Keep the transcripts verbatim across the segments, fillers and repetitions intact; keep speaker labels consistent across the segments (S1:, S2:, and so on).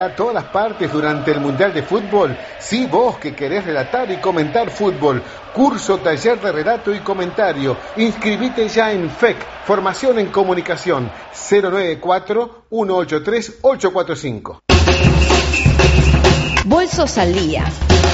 S1: A todas las partes durante el Mundial de Fútbol. Sí, vos que querés relatar y comentar fútbol. Curso, taller de relato y comentario. Inscribite ya en F E C, Formación en Comunicación. cero nueve cuatro, uno ocho tres, ocho cuatro cinco.
S2: Bolsos al día.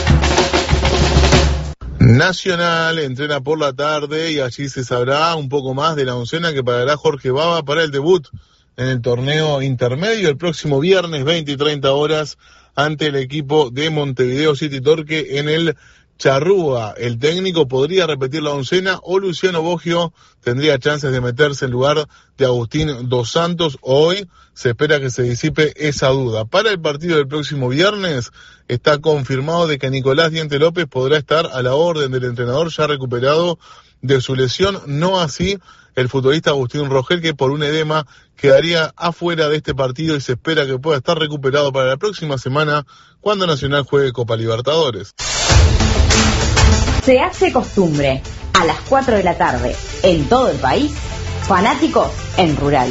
S3: Nacional entrena por la tarde y allí se sabrá un poco más de la oncena que pagará Jorge Baba para el debut en el torneo intermedio el próximo viernes veinte y treinta horas ante el equipo de Montevideo City Torque en el Charrúa. El técnico podría repetir la oncena o Luciano Boggio tendría chances de meterse en lugar de Agustín Dos Santos. Hoy se espera que se disipe esa duda. Para el partido del próximo viernes está confirmado de que Nicolás Diente López podrá estar a la orden del entrenador ya recuperado de su lesión, no así el futbolista Agustín Rogel, que por un edema quedaría afuera de este partido y se espera que pueda estar recuperado para la próxima semana cuando Nacional juegue Copa Libertadores.
S2: Se hace costumbre, a las cuatro de la tarde, en todo el país, Fanáticos en Rural.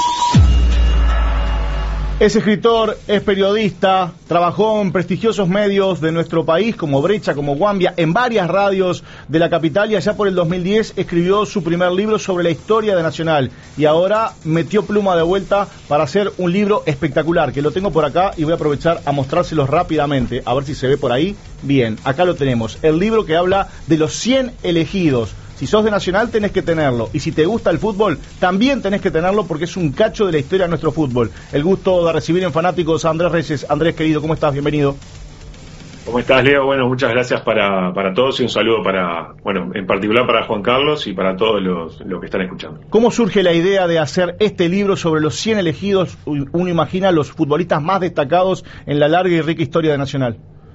S4: Es escritor, es periodista, trabajó en prestigiosos medios de nuestro país como Brecha, como Guambia, en varias radios de la capital y allá por el dos mil diez escribió su primer libro sobre la historia de Nacional y ahora metió pluma de vuelta para hacer un libro espectacular que lo tengo por acá y voy a aprovechar a mostrárselos rápidamente, a ver si se ve por ahí. Bien, acá lo tenemos, el libro que habla de los cien elegidos. Si sos de Nacional tenés que tenerlo, y si te gusta el fútbol también tenés que tenerlo porque es un cacho de la historia de nuestro fútbol. El gusto de recibir en Fanáticos a Andrés Reyes. Andrés, querido, ¿cómo estás? Bienvenido.
S5: ¿Cómo estás, Leo? Bueno, muchas gracias para, para todos y un saludo para, bueno, en particular para Juan Carlos y para todos los, los que están escuchando.
S4: ¿Cómo surge la idea de hacer este libro sobre los cien elegidos? Uno imagina los futbolistas más destacados en la larga y rica historia de Nacional.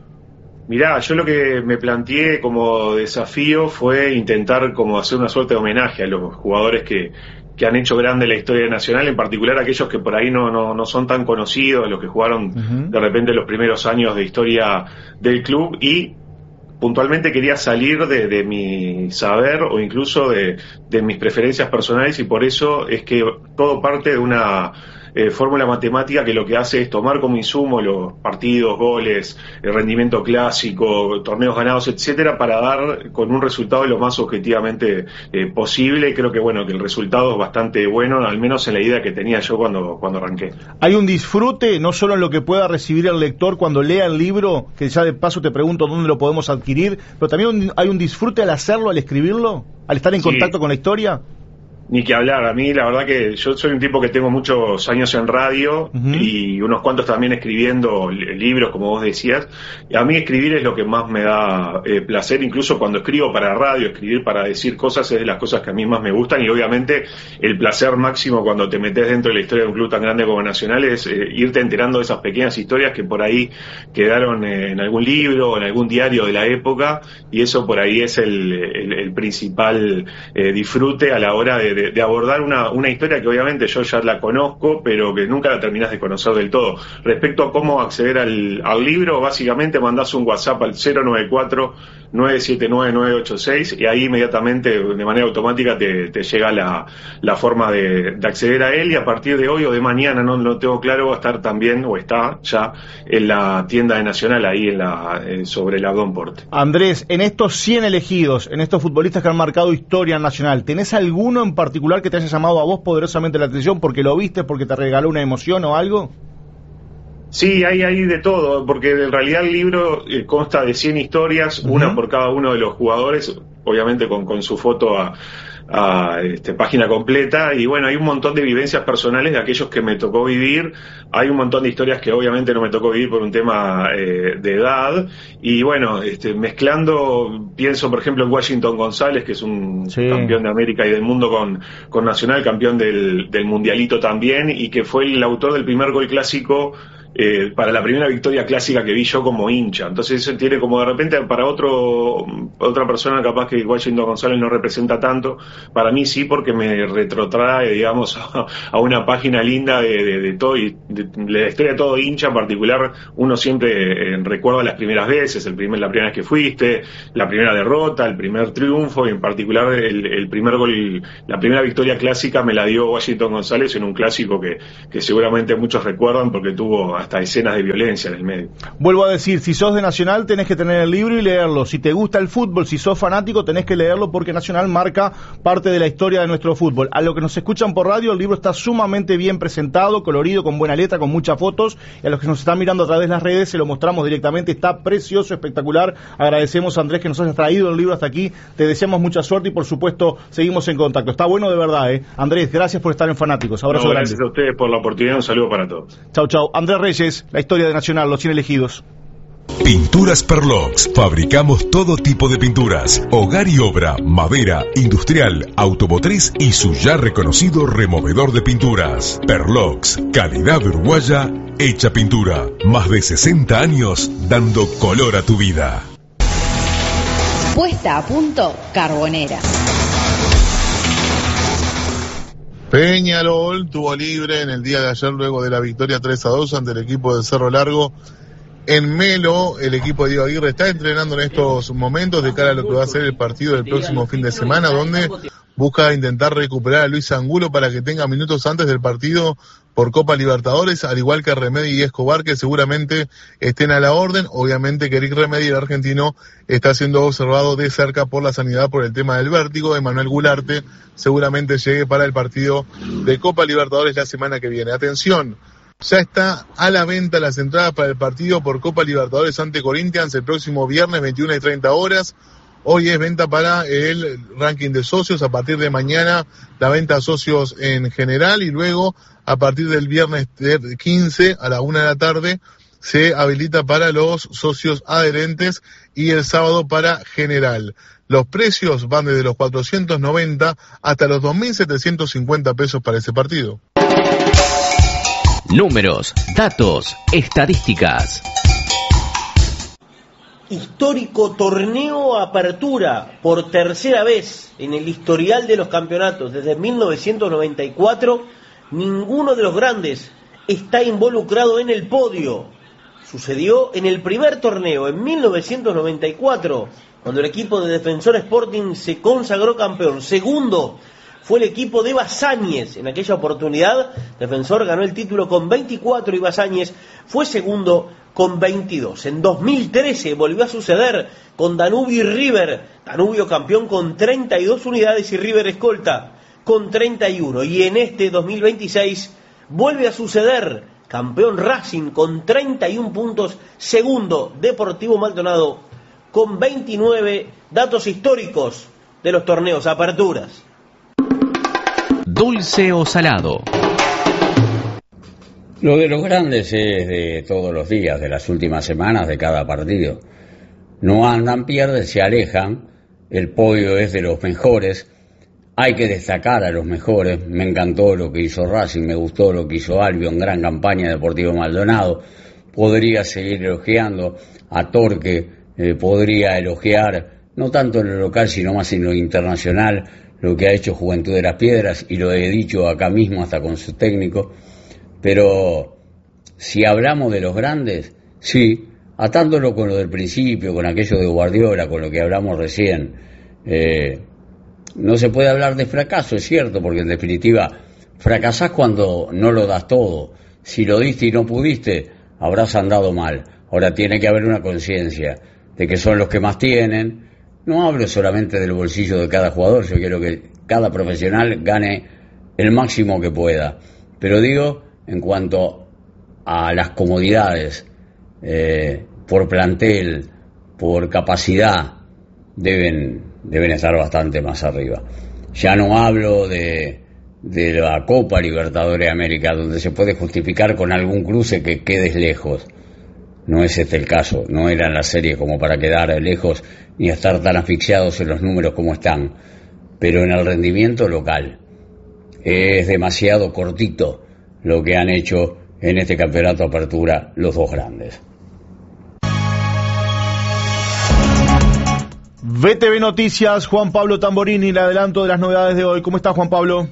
S5: Mirá, yo lo que me planteé como desafío fue intentar como hacer una suerte de homenaje a los jugadores que, que han hecho grande la historia nacional, en particular aquellos que por ahí no, no, no son tan conocidos, los que jugaron uh-huh. de repente los primeros años de historia del club, y puntualmente quería salir de, de mi saber o incluso de, de mis preferencias personales, y por eso es que todo parte de una Eh, fórmula matemática que lo que hace es tomar como insumo los partidos, goles, el rendimiento clásico, torneos ganados, etcétera, para dar con un resultado lo más objetivamente eh, posible. Creo que bueno que el resultado es bastante bueno, al menos en la idea que tenía yo cuando, cuando arranqué.
S4: Hay un disfrute, no solo en lo que pueda recibir el lector cuando lea el libro, que ya de paso te pregunto dónde lo podemos adquirir, pero también hay un disfrute al hacerlo, al escribirlo, al estar en sí. contacto con la historia.
S5: Ni que hablar, a mí la verdad que yo soy un tipo que tengo muchos años en radio uh-huh. y unos cuantos también escribiendo libros, como vos decías. A mí escribir es lo que más me da eh, placer, incluso cuando escribo para radio, escribir para decir cosas es de las cosas que a mí más me gustan, y obviamente el placer máximo cuando te metes dentro de la historia de un club tan grande como Nacional es eh, irte enterando de esas pequeñas historias que por ahí quedaron eh, en algún libro o en algún diario de la época, y eso por ahí es el, el, el principal eh, disfrute a la hora de De, de abordar una, una historia que obviamente yo ya la conozco, pero que nunca la terminás de conocer del todo. Respecto a cómo acceder al, al libro, básicamente mandás un WhatsApp al cero nueve cuatro, nueve siete nueve, nueve ocho seis y ahí inmediatamente, de manera automática, te, te llega la, la forma de, de acceder a él, y a partir de hoy o de mañana, no lo tengo claro, va a estar también, o está ya, en la tienda de Nacional, ahí en la eh, sobre el Abdón Porte.
S4: Andrés, en estos cien elegidos, en estos futbolistas que han marcado historia nacional, ¿tenés alguno en particular que te haya llamado a vos poderosamente la atención porque lo viste, porque te regaló una emoción o algo?
S5: Sí, hay, hay de todo, porque en realidad el libro eh, consta de cien historias, uh-huh. una por cada uno de los jugadores, obviamente con, con su foto a, a este, página completa, y bueno, hay un montón de vivencias personales de aquellos que me tocó vivir, hay un montón de historias que obviamente no me tocó vivir por un tema eh, de edad, y bueno, este, mezclando, pienso por ejemplo en Washington González, que es un sí. campeón de América y del mundo con, con Nacional, campeón del, del Mundialito también, y que fue el autor del primer gol clásico Eh, para la primera victoria clásica que vi yo como hincha. Entonces eso tiene como de repente para otro otra persona capaz que Washington González no representa tanto, para mí sí, porque me retrotrae, digamos, a, a una página linda de, de, de todo, y de, de la historia de todo hincha. En particular uno siempre eh, recuerda las primeras veces, el primer, la primera vez que fuiste, la primera derrota, el primer triunfo, y en particular el, el primer gol, la primera victoria clásica me la dio Washington González en un clásico que, que seguramente muchos recuerdan porque tuvo hasta escenas de violencia en el medio.
S4: Vuelvo a decir, si sos de Nacional tenés que tener el libro y leerlo. Si te gusta el fútbol, si sos fanático, tenés que leerlo porque Nacional marca parte de la historia de nuestro fútbol. A los que nos escuchan por radio, el libro está sumamente bien presentado, colorido, con buena letra, con muchas fotos. Y a los que nos están mirando a través de las redes, se lo mostramos directamente. Está precioso, espectacular. Agradecemos a Andrés que nos haya traído el libro hasta aquí. Te deseamos mucha suerte y, por supuesto, seguimos en contacto. Está bueno de verdad, ¿eh? Andrés, gracias por estar en Fanáticos. Abrazo
S5: no,
S4: grande.
S5: Gracias a ustedes por la oportunidad. Un saludo para todos.
S4: Chau, chau. Andrés Reyes, la historia de Nacional, los cien elegidos.
S6: Pinturas Perlox. Fabricamos todo tipo de pinturas, hogar y obra, madera, industrial, automotriz y su ya reconocido removedor de pinturas. Perlox, calidad uruguaya, hecha pintura. Más de sesenta años dando color a tu vida.
S2: Puesta a punto Carbonera.
S3: Peñarol tuvo libre en el día de ayer luego de la victoria tres a dos ante el equipo de Cerro Largo. En Melo, el equipo de Diego Aguirre está entrenando en estos momentos de cara a lo que va a ser el partido del próximo fin de semana, donde busca intentar recuperar a Luis Angulo para que tenga minutos antes del partido por Copa Libertadores, al igual que Remedi y Escobar, que seguramente estén a la orden. Obviamente que Eric Remedi, el argentino, está siendo observado de cerca por la sanidad por el tema del vértigo. Emanuel Gularte seguramente llegue para el partido de Copa Libertadores la semana que viene. Atención, ya está a la venta las entradas para el partido por Copa Libertadores ante Corinthians el próximo viernes veintiuna y treinta horas. Hoy es venta para el ranking de socios, a partir de mañana la venta a socios en general y luego a partir del viernes quince a la una de la tarde se habilita para los socios adherentes y el sábado para general. Los precios van desde los cuatrocientos noventa hasta los dos mil setecientos cincuenta pesos para ese partido.
S7: Números, datos, estadísticas.
S8: Histórico torneo Apertura por tercera vez en el historial de los campeonatos. Desde mil novecientos noventa y cuatro, ninguno de los grandes está involucrado en el podio. Sucedió en el primer torneo, en mil novecientos noventa y cuatro, cuando el equipo de Defensor Sporting se consagró campeón. Segundo fue el equipo de Basáñez. En aquella oportunidad, Defensor ganó el título con veinticuatro y Basáñez fue segundo con veintidós. En dos mil trece volvió a suceder con Danubio y River. Danubio campeón con treinta y dos unidades y River escolta con treinta y uno. Y en este dos mil veintiséis vuelve a suceder. Campeón Racing con treinta y uno puntos. Segundo Deportivo Maldonado con veintinueve. Datos históricos de los torneos Aperturas.
S7: Dulce o salado.
S9: Lo de los grandes es de todos los días, de las últimas semanas, de cada partido. No andan, pierden, se alejan. El podio es de los mejores. Hay que destacar a los mejores. Me encantó lo que hizo Racing, me gustó lo que hizo Albion, gran campaña de Deportivo Maldonado. Podría seguir elogiando a Torque, eh, podría elogiar, no tanto en lo local, sino más en lo internacional, lo que ha hecho Juventud de las Piedras, y lo he dicho acá mismo hasta con su técnico. Pero si hablamos de los grandes, sí, atándolo con lo del principio, con aquello de Guardiola, con lo que hablamos recién, eh, no se puede hablar de fracaso, es cierto, porque en definitiva fracasás cuando no lo das todo. Si lo diste y no pudiste, habrás andado mal. Ahora tiene que haber una conciencia de que son los que más tienen. No hablo solamente del bolsillo de cada jugador, yo quiero que cada profesional gane el máximo que pueda. Pero digo, en cuanto a las comodidades, eh, por plantel, por capacidad, deben, deben estar bastante más arriba. Ya no hablo de, de la Copa Libertadores de América, donde se puede justificar con algún cruce que quedes lejos. No es este el caso, no eran las series como para quedar lejos ni estar tan asfixiados en los números como están. Pero en el rendimiento local es demasiado cortito lo que han hecho en este campeonato Apertura los dos grandes.
S4: V T V Noticias, Juan Pablo Tamborini, el adelanto de las novedades de hoy. ¿Cómo está, Juan Pablo?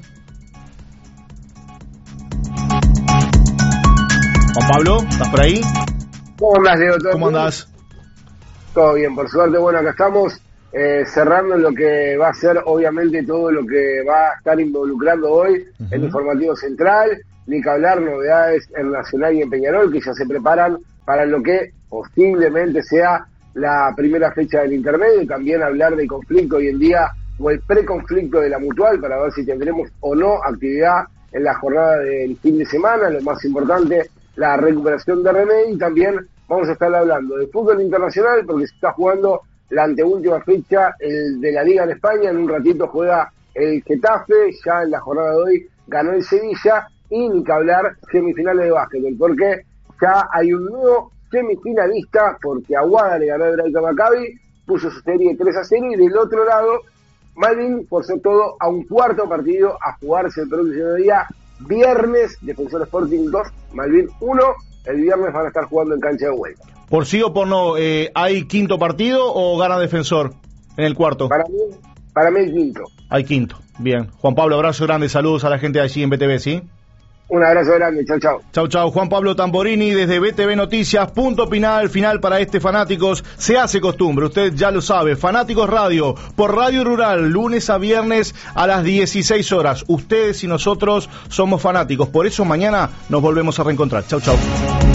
S4: Juan Pablo, ¿estás por ahí?
S10: ¿Cómo andás, Leo?
S4: ¿Cómo andás?
S10: Todo bien, por suerte. Bueno, acá estamos eh, cerrando lo que va a ser, obviamente, todo lo que va a estar involucrando hoy uh-huh. el informativo central. ni que hablar novedades en Nacional y en Peñarol, que ya se preparan para lo que posiblemente sea la primera fecha del intermedio, y también hablar de conflicto hoy en día, o el preconflicto de la Mutual, para ver si tendremos o no actividad en la jornada del fin de semana. Lo más importante, la recuperación de René, y también vamos a estar hablando de fútbol internacional, porque se está jugando la anteúltima fecha el de la Liga en España. En un ratito juega el Getafe, ya en la jornada de hoy ganó el Sevilla, y ni que hablar semifinales de básquetbol, porque ya hay un nuevo semifinalista, porque Aguada le ganó el Hebraica Maccabi, puso su serie tres a cero, y del otro lado Malvin forzó todo a un cuarto partido a jugarse el próximo día, viernes. Defensor Sporting dos, Malvin uno. El viernes van a estar jugando en cancha de vuelta.
S4: Por sí o por no, eh, ¿hay quinto partido o gana Defensor en el cuarto?
S10: Para mí, para mí el quinto.
S4: Hay quinto, bien. Juan Pablo, abrazo grande, saludos a la gente de allí en B T V, ¿sí?
S10: Un abrazo grande, chau, chau.
S4: Chau, chau. Juan Pablo Tamborini desde B T V Noticias. Punto final, final para este Fanáticos. Se hace costumbre, usted ya lo sabe. Fanáticos Radio, por Radio Rural, lunes a viernes a las dieciséis horas. Ustedes y nosotros somos fanáticos. Por eso mañana nos volvemos a reencontrar. Chau, chau.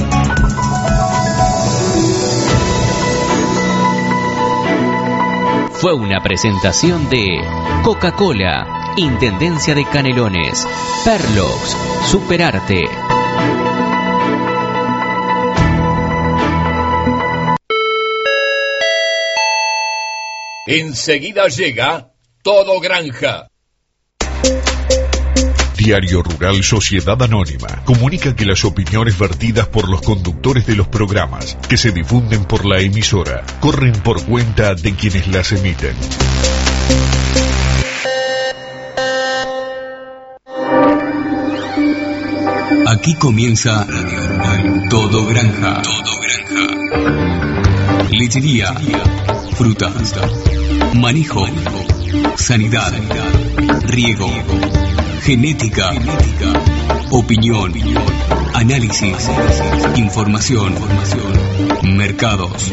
S7: Fue una presentación de Coca-Cola, Intendencia de Canelones, Perlox, Superarte.
S6: Enseguida llega Todo Granja. Diario Rural Sociedad Anónima comunica que las opiniones vertidas por los conductores de los programas que se difunden por la emisora corren por cuenta de quienes las emiten. Aquí comienza Radio Rural Todo Granja. Todo Granja. Lechería, frutas, manejo, sanidad, riego, genética, opinión, análisis, información, mercados.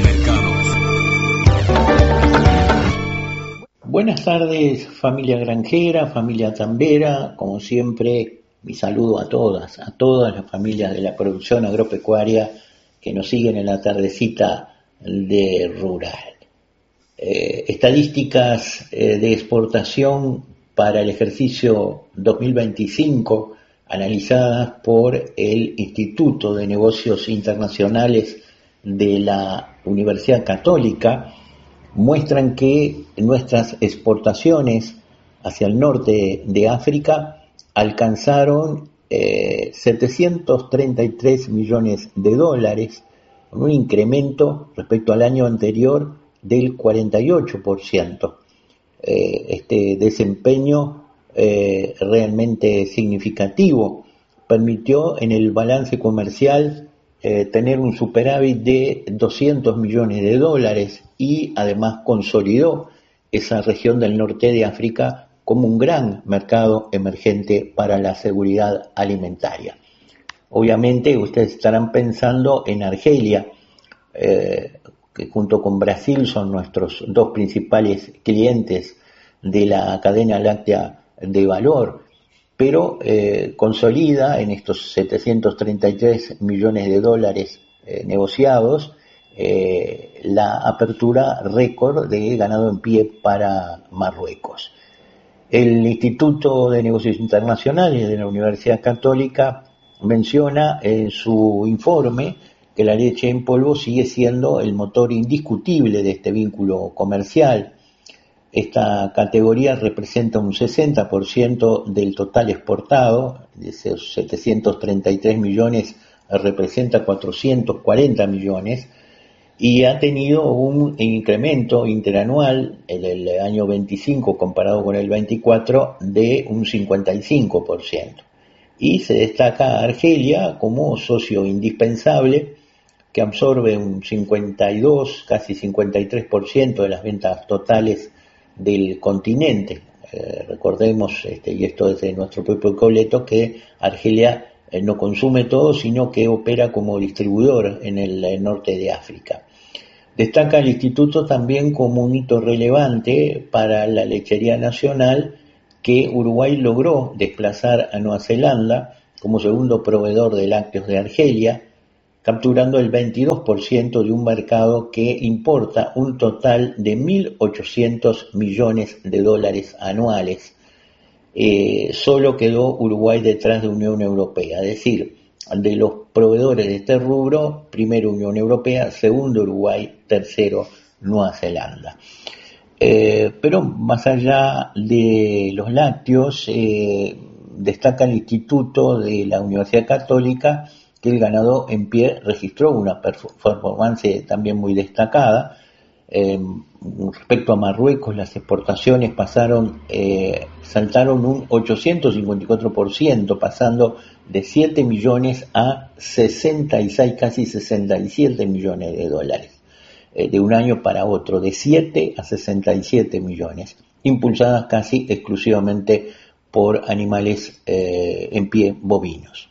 S11: Buenas tardes, familia granjera, familia tambera, como siempre, mi saludo a todas, a todas las familias de la producción agropecuaria que nos siguen en la tardecita de Rural. Eh, estadísticas eh, de exportación para el ejercicio dos mil veinticinco, analizadas por el Instituto de Negocios Internacionales de la Universidad Católica, muestran que nuestras exportaciones hacia el norte de África alcanzaron eh, setecientos treinta y tres millones de dólares, con un incremento respecto al año anterior del cuarenta y ocho por ciento. Eh, este desempeño eh, realmente significativo permitió en el balance comercial eh, tener un superávit de doscientos millones de dólares, y además consolidó esa región del norte de África como un gran mercado emergente para la seguridad alimentaria. Obviamente ustedes estarán pensando en Argelia, eh, que junto con Brasil son nuestros dos principales clientes de la cadena láctea de valor, pero eh, consolida en estos setecientos treinta y tres millones de dólares eh, negociados eh, la apertura récord de ganado en pie para Marruecos. El Instituto de Negocios Internacionales de la Universidad Católica menciona en su informe que la leche en polvo sigue siendo el motor indiscutible de este vínculo comercial. Esta categoría representa un sesenta por ciento del total exportado, de esos setecientos treinta y tres millones representa cuatrocientos cuarenta millones, y ha tenido un incremento interanual en el año veinticinco comparado con el veinticuatro de un cincuenta y cinco por ciento. Y se destaca a Argelia como socio indispensable, que absorbe un cincuenta y dos, casi cincuenta y tres por ciento de las ventas totales del continente. Eh, recordemos, este, y esto es de nuestro propio coleto, que Argelia eh, no consume todo, sino que opera como distribuidor en el, el norte de África. Destaca el instituto también como un hito relevante para la lechería nacional que Uruguay logró desplazar a Nueva Zelanda como segundo proveedor de lácteos de Argelia, capturando el veintidós por ciento de un mercado que importa un total de mil ochocientos millones de dólares anuales. Eh, solo quedó Uruguay detrás de Unión Europea, es decir, de los proveedores de este rubro, primero Unión Europea, segundo Uruguay, tercero Nueva Zelanda. Eh, pero más allá de los lácteos, eh, destaca el Instituto de la Universidad Católica que el ganado en pie registró una performance también muy destacada. Eh, respecto a Marruecos, las exportaciones pasaron, eh, saltaron un ochocientos cincuenta y cuatro por ciento, pasando de siete millones a sesenta y seis, casi sesenta y siete millones de dólares, eh, de un año para otro, de siete a sesenta y siete millones, impulsadas casi exclusivamente por animales eh, en pie bovinos.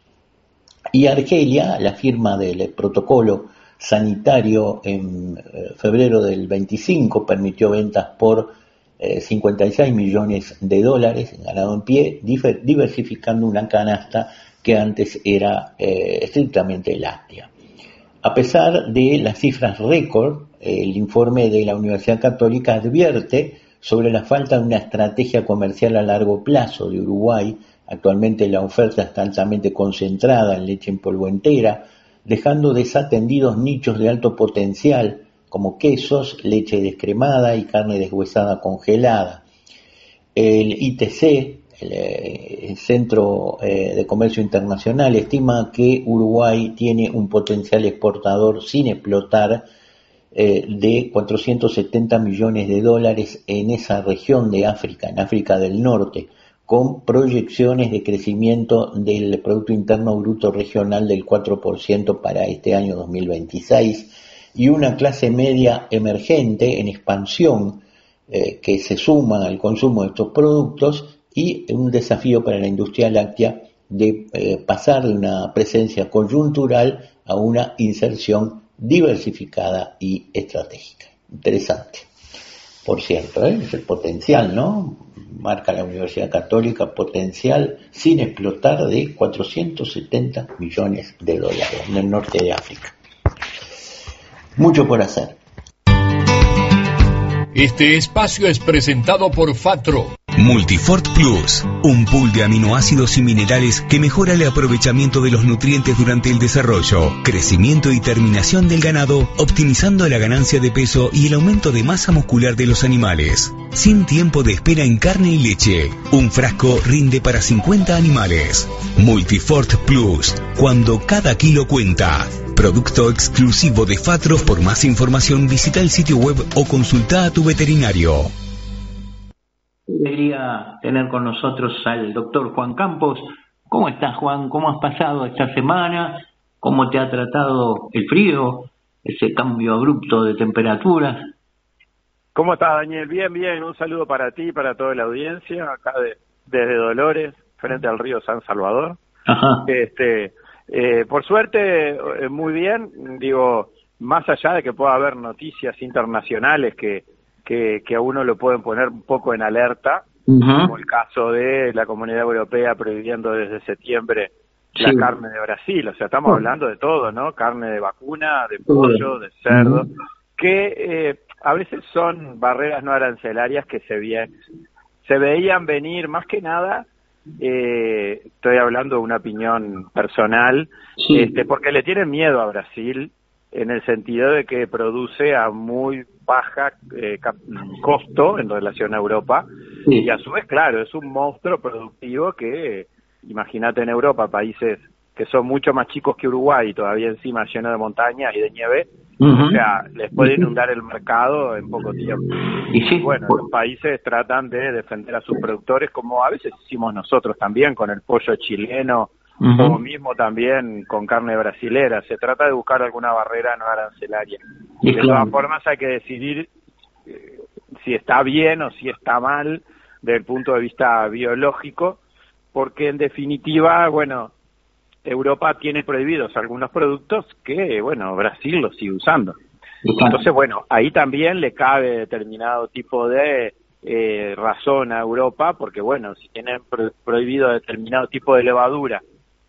S11: Y Argelia, la firma del protocolo sanitario en eh, febrero del veinticinco, permitió ventas por eh, cincuenta y seis millones de dólares en ganado en pie, difer- diversificando una canasta que antes era eh, estrictamente láctea. A pesar de las cifras récord, el informe de la Universidad Católica advierte sobre la falta de una estrategia comercial a largo plazo de Uruguay. Actualmente la oferta está altamente concentrada en leche en polvo entera, dejando desatendidos nichos de alto potencial como quesos, leche descremada y carne deshuesada congelada. El I T C, el, el Centro eh, de Comercio Internacional, estima que Uruguay tiene un potencial exportador sin explotar eh, de cuatrocientos setenta millones de dólares en esa región de África, en África del Norte, con proyecciones de crecimiento del Producto Interno Bruto Regional del cuatro por ciento para este año dos mil veintiséis y una clase media emergente en expansión eh, que se suma al consumo de estos productos y un desafío para la industria láctea de eh, pasar de una presencia coyuntural a una inserción diversificada y estratégica. Interesante. Por cierto, ¿eh? Es el potencial, ¿no? Marca la Universidad Católica, potencial sin explotar de cuatrocientos setenta millones de dólares en el norte de África. Mucho por hacer.
S6: Este espacio es presentado por Fatro.
S12: Multifort Plus, un pool de aminoácidos y minerales que mejora el aprovechamiento de los nutrientes durante el desarrollo, crecimiento y terminación del ganado, optimizando la ganancia de peso y el aumento de masa muscular de los animales. Sin tiempo de espera en carne y leche, un frasco rinde para cincuenta animales. Multifort Plus, cuando cada kilo cuenta. Producto exclusivo de Fatro. Por más información visita el sitio web o consulta a tu veterinario.
S11: Quería tener con nosotros al doctor Juan Campos. ¿Cómo estás, Juan? ¿Cómo has pasado esta semana? ¿Cómo te ha tratado el frío? Ese cambio abrupto de temperaturas.
S13: ¿Cómo estás, Daniel? Bien, bien. Un saludo para ti y para toda la audiencia, acá de, desde Dolores, frente al río San Salvador.
S11: Ajá.
S13: Este, eh, por suerte, eh, muy bien. Digo, más allá de que pueda haber noticias internacionales que Que, que a uno lo pueden poner un poco en alerta, uh-huh. como el caso de la Comunidad Europea prohibiendo desde septiembre sí. la carne de Brasil. O sea, estamos uh-huh. hablando de todo, ¿no? Carne de vacuna, de pollo, uh-huh. de cerdo, uh-huh. que eh, a veces son barreras no arancelarias que se, ve, se veían venir, más que nada, eh, estoy hablando de una opinión personal, sí. este, porque le tienen miedo a Brasil, en el sentido de que produce a muy baja eh, costo en relación a Europa, sí. y a su vez, claro, es un monstruo productivo que, imagínate en Europa, países que son mucho más chicos que Uruguay, y todavía encima lleno de montañas y de nieve, uh-huh. o sea, les puede inundar el mercado en poco tiempo. Y sí. bueno, los países tratan de defender a sus productores, como a veces hicimos nosotros también con el pollo chileno, Uh-huh. como mismo también con carne brasilera. Se trata de buscar alguna barrera no arancelaria. Y de claro. todas formas hay que decidir eh, si está bien o si está mal desde el punto de vista biológico, porque en definitiva, bueno, Europa tiene prohibidos algunos productos que, bueno, Brasil los sigue usando. Claro. Entonces, bueno, ahí también le cabe determinado tipo de eh, razón a Europa, porque, bueno, si tienen pro- prohibido determinado tipo de levadura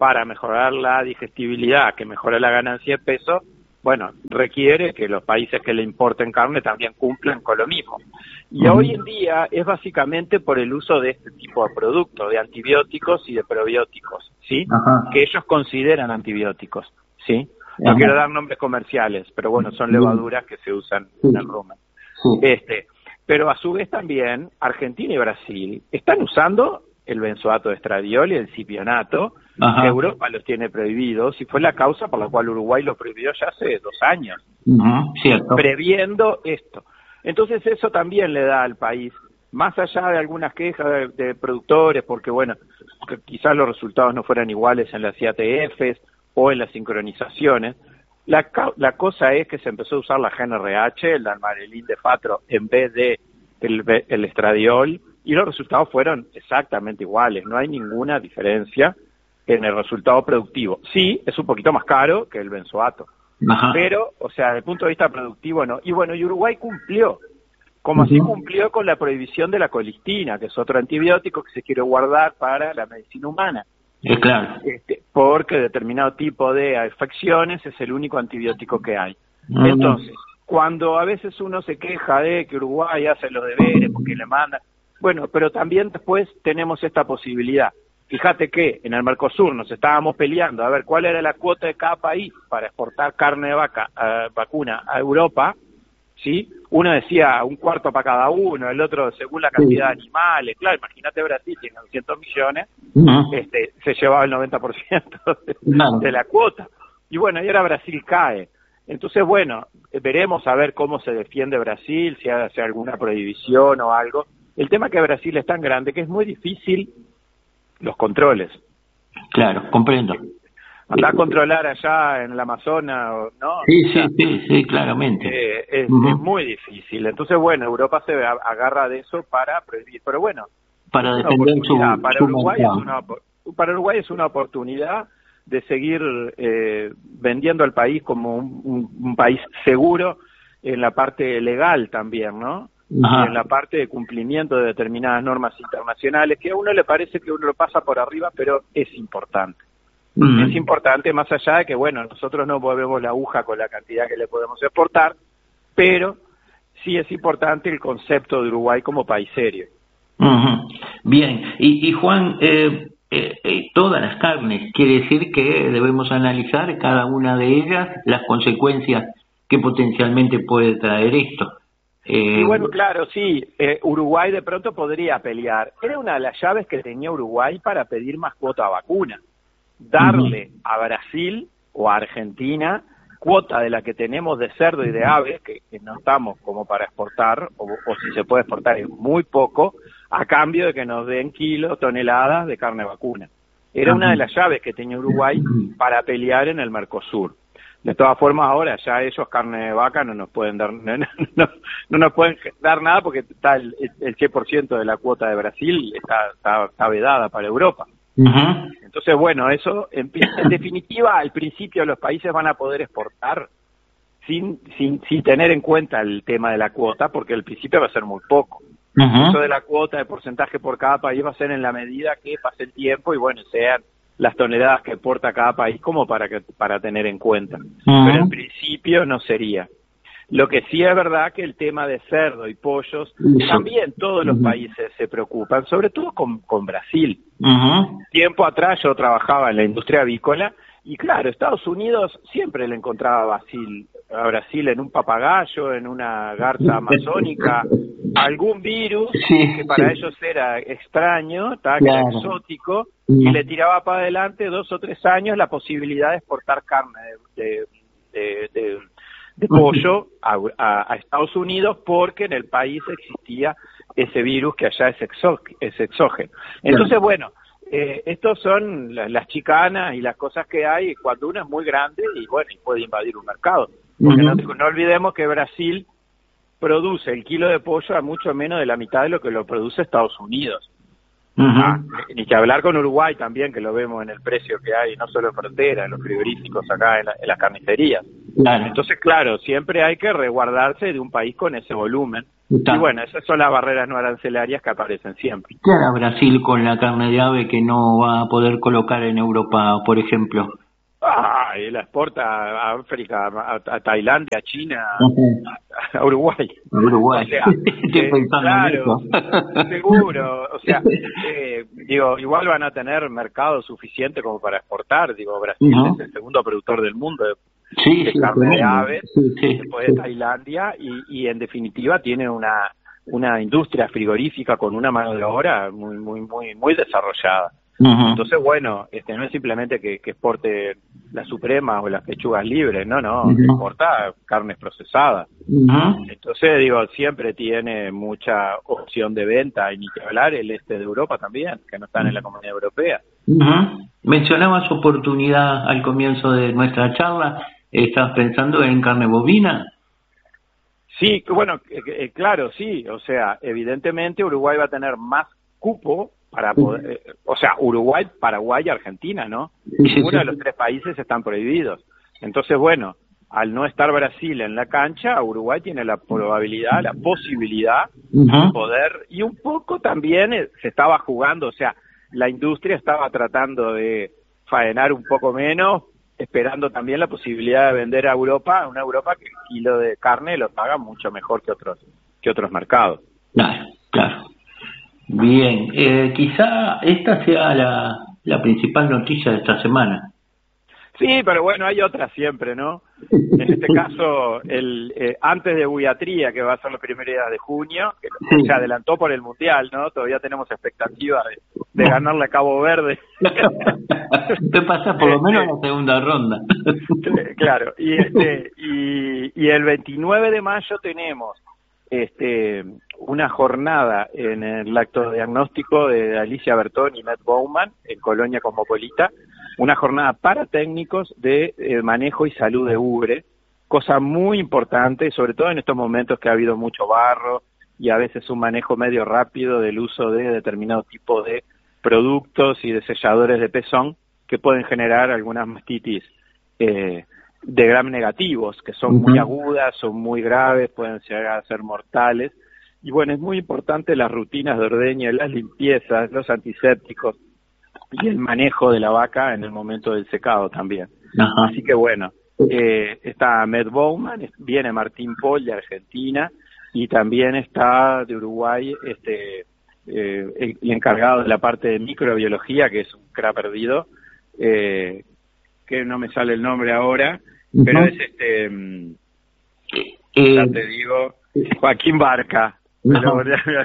S13: para mejorar la digestibilidad, que mejora la ganancia de peso, bueno, requiere que los países que le importen carne también cumplan con lo mismo. Y uh-huh. hoy en día es básicamente por el uso de este tipo de productos, de antibióticos y de probióticos, ¿sí? Uh-huh. Que ellos consideran antibióticos, ¿sí? No uh-huh. quiero dar nombres comerciales, pero bueno, son levaduras que se usan uh-huh. en el rumen. Uh-huh. Este, pero a su vez también Argentina y Brasil están usando el benzoato de estradiol y el cipionato, Ajá. que Europa los tiene prohibidos, y fue la causa por la cual Uruguay los prohibió ya hace dos años,
S11: uh-huh, cierto.
S13: previendo esto. Entonces eso también le da al país, más allá de algunas quejas de, de productores, porque bueno, que quizás los resultados no fueran iguales en las I A T Fs o en las sincronizaciones, la, la cosa es que se empezó a usar la G N R H, el dalmarelín de fatro, en vez de el, el estradiol, y los resultados fueron exactamente iguales, no hay ninguna diferencia en el resultado productivo. Sí, es un poquito más caro que el benzoato, Ajá. pero, o sea, desde el punto de vista productivo no. Y bueno, y Uruguay cumplió, como uh-huh. así cumplió con la prohibición de la colistina, que es otro antibiótico que se quiere guardar para la medicina humana.
S11: Eh, claro.
S13: Este, porque determinado tipo de afecciones es el único antibiótico que hay. Uh-huh. Entonces, cuando a veces uno se queja de que Uruguay hace los deberes porque le manda... Bueno, pero también después tenemos esta posibilidad. Fíjate que en el Mercosur nos estábamos peleando a ver cuál era la cuota de cada país para exportar carne de vaca, uh, vacuna a Europa, ¿sí? Uno decía un cuarto para cada uno, el otro según la cantidad sí. de animales. Claro, imagínate Brasil, tiene doscientos millones, uh-huh. este, se llevaba el noventa por ciento de, no. de la cuota. Y bueno, y ahora Brasil cae. Entonces, bueno, veremos a ver cómo se defiende Brasil, si hace alguna prohibición o algo. El tema es que Brasil es tan grande que es muy difícil los controles.
S11: Claro, comprendo.
S13: Andar a controlar allá en el Amazonas, ¿no?
S11: Sí, sí, sí, sí, claramente.
S13: Eh, es,
S11: uh-huh.
S13: es muy difícil. Entonces, bueno, Europa se agarra de eso para prohibir. Pero bueno,
S11: para defender su,
S13: para
S11: su
S13: Uruguay es una para Uruguay es una oportunidad de seguir eh, vendiendo al país como un, un, un país seguro en la parte legal también, ¿no? Ajá. Y en la parte de cumplimiento de determinadas normas internacionales, que a uno le parece que uno lo pasa por arriba, pero es importante. Uh-huh. Es importante más allá de que, bueno, nosotros no movemos la aguja con la cantidad que le podemos exportar, pero sí es importante el concepto de Uruguay como país serio.
S11: Uh-huh. Bien, y, y Juan, eh, eh, eh, todas las carnes, quiere decir que debemos analizar cada una de ellas, las consecuencias que potencialmente puede traer esto.
S13: Eh, y bueno, claro, sí, eh, Uruguay de pronto podría pelear. Era una de las llaves que tenía Uruguay para pedir más cuota a vacuna. Darle uh-huh. a Brasil o a Argentina cuota de la que tenemos de cerdo y de ave, que, que no estamos como para exportar, o, o si se puede exportar es muy poco, a cambio de que nos den kilos, toneladas de carne vacuna. Era uh-huh. una de las llaves que tenía Uruguay para pelear en el Mercosur. De todas formas, ahora ya ellos carne de vaca no nos pueden dar no, no, no nos pueden dar nada porque está el, el cien por ciento de la cuota de Brasil está, está, está vedada para Europa. Uh-huh. Entonces, bueno, eso en, en definitiva, al principio los países van a poder exportar sin, sin, sin tener en cuenta el tema de la cuota, porque al principio va a ser muy poco. Uh-huh. Eso de la cuota de porcentaje por cada país va a ser en la medida que pase el tiempo y bueno, sean las toneladas que exporta cada país como para que para tener en cuenta. Uh-huh. Pero en principio no sería. Lo que sí es verdad que el tema de cerdo y pollos, uh-huh. también todos los uh-huh. países se preocupan, sobre todo con, con Brasil. Uh-huh. Tiempo atrás yo trabajaba en la industria avícola y claro, Estados Unidos siempre le encontraba a Brasil, a Brasil en un papagayo, en una garza amazónica, algún virus sí, que para sí. ellos era extraño, que claro. era exótico, y le tiraba para adelante dos o tres años la posibilidad de exportar carne de, de, de, de, de pollo a, a, a Estados Unidos porque en el país existía ese virus que allá es, exó, es exógeno. Entonces, bueno, eh, estos son las, las chicanas y las cosas que hay cuando uno es muy grande y bueno, y puede invadir un mercado. Porque uh-huh. no, no olvidemos que Brasil produce el kilo de pollo a mucho menos de la mitad de lo que lo produce Estados Unidos. Uh-huh. Ah, ni, ni que hablar con Uruguay también, que lo vemos en el precio que hay, no solo en frontera, en los frigoríficos acá, en, la, en las carnicerías.
S11: Claro.
S13: Entonces, claro, siempre hay que resguardarse de un país con ese volumen. Está. Y bueno, esas son las barreras no arancelarias que aparecen siempre.
S11: ¿Qué hará Brasil con la carne de ave que no va a poder colocar en Europa, por ejemplo?
S13: Ah, y la exporta a África, a, a Tailandia, a China, a, a Uruguay.
S11: A Uruguay.
S13: O sea,
S11: Estoy
S13: eh,
S11: pensando
S13: claro,
S11: en eso.
S13: Seguro. O sea, eh, digo, igual van a tener mercado suficiente como para exportar. Digo, Brasil uh-huh. es el segundo productor del mundo de,
S11: sí,
S13: de
S11: sí,
S13: carne
S11: sí,
S13: de aves,
S11: sí, sí,
S13: después
S11: sí.
S13: de Tailandia, y, y en definitiva tiene una una industria frigorífica con una mano de obra muy muy muy muy desarrollada. Uh-huh. Entonces, bueno, este no es simplemente que, que exporte la suprema o las pechugas libres, no, no, uh-huh. exporta carnes procesadas. Uh-huh. Entonces, digo, siempre tiene mucha opción de venta, y ni que hablar el este de Europa también, que no están en la Comunidad Europea.
S11: Uh-huh. Mencionabas oportunidad al comienzo de nuestra charla, ¿estás pensando en carne bovina?
S13: Sí, bueno, eh, claro, sí, o sea, evidentemente Uruguay va a tener más cupo para poder, eh, o sea, Uruguay, Paraguay y Argentina, ¿no? Ninguno de los tres países están prohibidos. Entonces, bueno, al no estar Brasil en la cancha, Uruguay tiene la probabilidad, la posibilidad uh-huh. de poder, y un poco también eh, se estaba jugando, o sea, la industria estaba tratando de faenar un poco menos, esperando también la posibilidad de vender a Europa, una Europa que el kilo de carne lo paga mucho mejor que otros que otros mercados.
S11: Claro, claro. Bien, eh, quizá esta sea la, la principal noticia de esta semana.
S13: Sí, pero bueno, hay otras siempre, ¿no? En este caso, el eh, antes de Buiatría, que va a ser los primeros días de junio, que sí. se adelantó por el Mundial, ¿no? Todavía tenemos expectativa de, de ganarle a Cabo Verde.
S11: Te pasa por lo menos en la segunda ronda.
S13: Claro, y este y, y el veintinueve de mayo tenemos este una jornada en el lactodiagnóstico de Alicia Bertón y Matt Bowman en Colonia Cosmopolita, una jornada para técnicos de eh, manejo y salud de ubre, cosa muy importante, sobre todo en estos momentos que ha habido mucho barro y a veces un manejo medio rápido del uso de determinado tipo de productos y de selladores de pezón que pueden generar algunas mastitis eh, de gram negativos, que son uh-huh. muy agudas, son muy graves, pueden llegar a ser mortales. Y bueno, es muy importante las rutinas de ordeño, las limpiezas, los antisépticos y el manejo de la vaca en el momento del secado también. Uh-huh. Así que bueno, eh, está Matt Bowman, viene Martín Paul de Argentina, y también está de Uruguay este eh, el, el encargado de la parte de microbiología, que es un cra perdido, eh, que no me sale el nombre ahora, uh-huh. pero es este, eh, ya te digo, Joaquín Barca. Pero,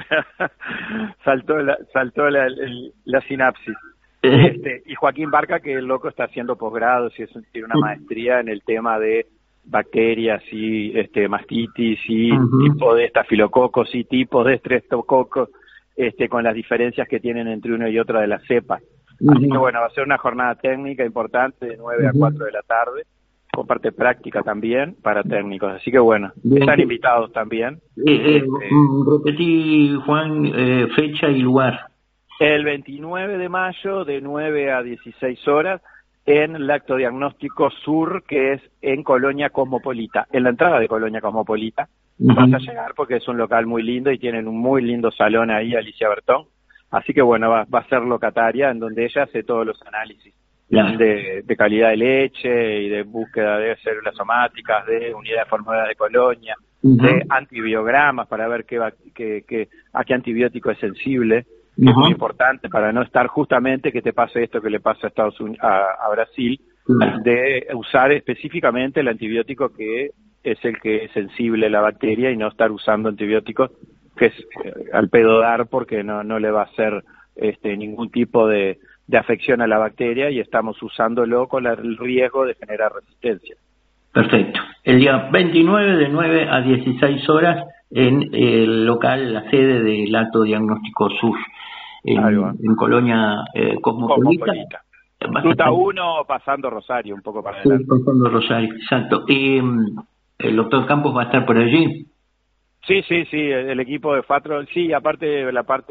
S13: saltó la, saltó la, el, la sinapsis. Este, y Joaquín Barca, que el loco está haciendo posgrados y es, tiene una maestría en el tema de bacterias y este mastitis y uh-huh. tipo de estafilococos y tipos de estreptococos, este, con las diferencias que tienen entre una y otra de las cepas. Uh-huh. Así que bueno, va a ser una jornada técnica importante de nueve uh-huh. a cuatro de la tarde, con parte práctica también para técnicos. Así que bueno, bien. Están invitados también.
S11: Eh, eh, este, repetí, Juan, eh, fecha y lugar.
S13: El veintinueve de mayo de nueve a dieciséis horas en Lactodiagnóstico Sur, que es en Colonia Cosmopolita, en la entrada de Colonia Cosmopolita. Uh-huh. Vas a llegar porque es un local muy lindo y tienen un muy lindo salón ahí, Alicia Bertón. Así que bueno, va, va a ser locataria en donde ella hace todos los análisis. Yeah. De, de calidad de leche y de búsqueda de células somáticas, de unidades formadoras de colonia, uh-huh. de antibiogramas para ver qué, va, qué, qué, a qué antibiótico es sensible, que uh-huh. es muy importante para no estar justamente que te pase esto que le pasa a Estados Unidos, a, a Brasil, uh-huh. de usar específicamente el antibiótico que es el que es sensible a la bacteria y no estar usando antibióticos que es eh, al pedo dar porque no, no le va a hacer este, ningún tipo de de afección a la bacteria y estamos usándolo con el riesgo de generar resistencia.
S11: Perfecto. El día veintinueve de nueve a dieciséis horas en el local, la sede del Lactodiagnóstico Sur, en, en Colonia eh, Cosmopolita.
S13: Cosmopolita. Ruta uno pasando Rosario, un poco para adelante.
S11: Sí, pasando Rosario, exacto. Eh, ¿El doctor Campos va a estar por allí?
S13: Sí, sí, sí, el equipo de Fatro, sí, aparte de la parte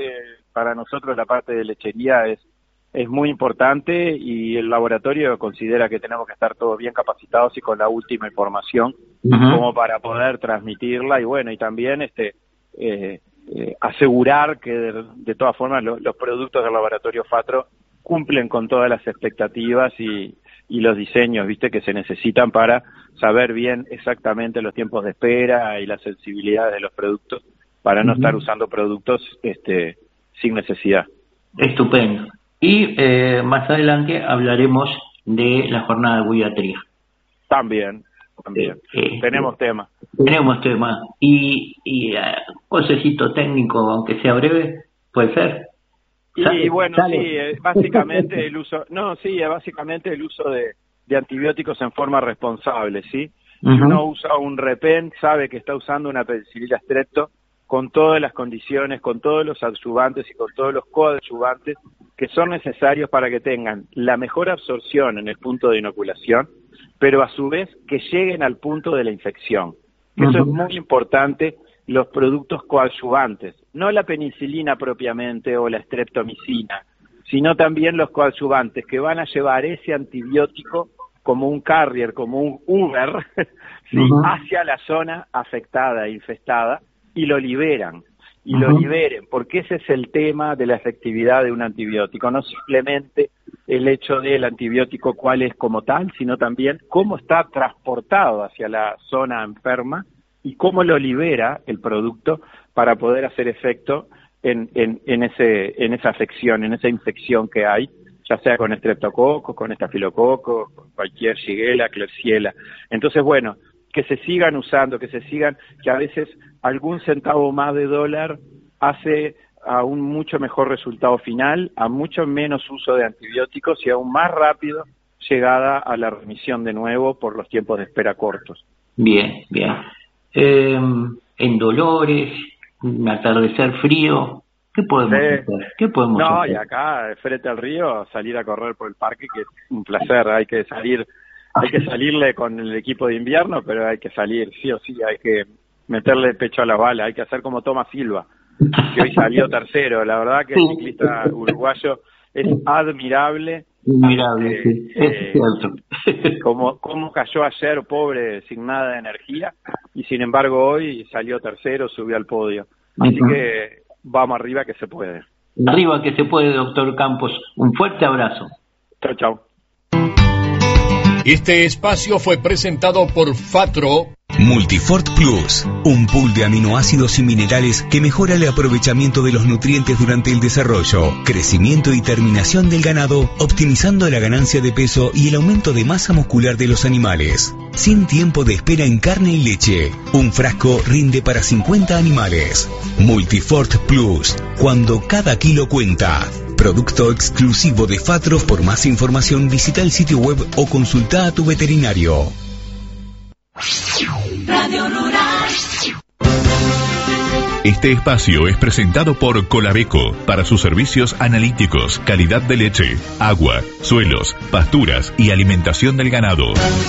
S13: para nosotros la parte de lechería es es muy importante y el laboratorio considera que tenemos que estar todos bien capacitados y con la última información uh-huh. como para poder transmitirla y bueno, y también este eh, eh, asegurar que de, de todas formas lo, los productos del laboratorio Fatro cumplen con todas las expectativas y, y los diseños, viste, que se necesitan para saber bien exactamente los tiempos de espera y las sensibilidades de los productos para no uh-huh. estar usando productos este sin necesidad.
S11: Estupendo. Y eh, más adelante hablaremos de la jornada de buiatría.
S13: También, también. Eh, tenemos eh, tema.
S11: Tenemos tema. Y, y uh, consejito técnico, aunque sea breve, puede ser.
S13: Y ¿Sale? bueno, ¿Sale? sí, eh, básicamente el uso, no, sí, básicamente el uso de, de antibióticos en forma responsable, ¿sí? Uh-huh. Si uno usa un Repen, sabe que está usando una penicilina strepto con todas las condiciones, con todos los adyuvantes y con todos los coadyuvantes que son necesarios para que tengan la mejor absorción en el punto de inoculación, pero a su vez que lleguen al punto de la infección. Uh-huh. Eso es muy importante, los productos coadyuvantes, no la penicilina propiamente o la streptomicina, sino también los coadyuvantes que van a llevar ese antibiótico como un carrier, como un Uber, ¿sí? uh-huh. hacia la zona afectada, infestada, y lo liberan, y uh-huh. lo liberen, porque ese es el tema de la efectividad de un antibiótico, no simplemente el hecho del antibiótico cuál es como tal, sino también cómo está transportado hacia la zona enferma y cómo lo libera el producto para poder hacer efecto en, en, en, ese, en esa afección, en esa infección que hay, ya sea con estreptococo, con estafilococo, con cualquier Shigella, Klebsiella. Entonces, bueno, que se sigan usando, que se sigan, que a veces algún centavo más de dólar hace a un mucho mejor resultado final, a mucho menos uso de antibióticos y a un más rápido llegada a la remisión de nuevo por los tiempos de espera cortos.
S11: Bien, bien. Eh, en dolores, un atardecer frío, ¿qué podemos sí. hacer? ¿Qué podemos
S13: no,
S11: hacer?
S13: y acá, frente al río, salir a correr por el parque, que es un placer, hay que salir... Hay que salirle con el equipo de invierno, pero hay que salir, sí o sí, hay que meterle el pecho a la bala, hay que hacer como Tomás Silva, que hoy salió tercero. La verdad que el ciclista uruguayo es admirable.
S11: Admirable, eh, sí, es
S13: eh,
S11: cierto.
S13: Como, como cayó ayer, pobre, sin nada de energía, y sin embargo hoy salió tercero, subió al podio. Así uh-huh. que vamos arriba que se puede.
S11: Arriba que se puede, doctor Campos. Un fuerte abrazo.
S13: Chao, chao.
S6: Este espacio fue presentado por Fatro.
S12: Multifort Plus, un pool de aminoácidos y minerales que mejora el aprovechamiento de los nutrientes durante el desarrollo, crecimiento y terminación del ganado, optimizando la ganancia de peso y el aumento de masa muscular de los animales. Sin tiempo de espera en carne y leche. Un frasco rinde para cincuenta animales. Multifort Plus, cuando cada kilo cuenta. Producto exclusivo de Fatro. Por más información visita el sitio web o consulta a tu veterinario.
S14: Radio Rural.
S6: Este espacio es presentado por Colabeco para sus servicios analíticos, calidad de leche, agua, suelos, pasturas y alimentación del ganado.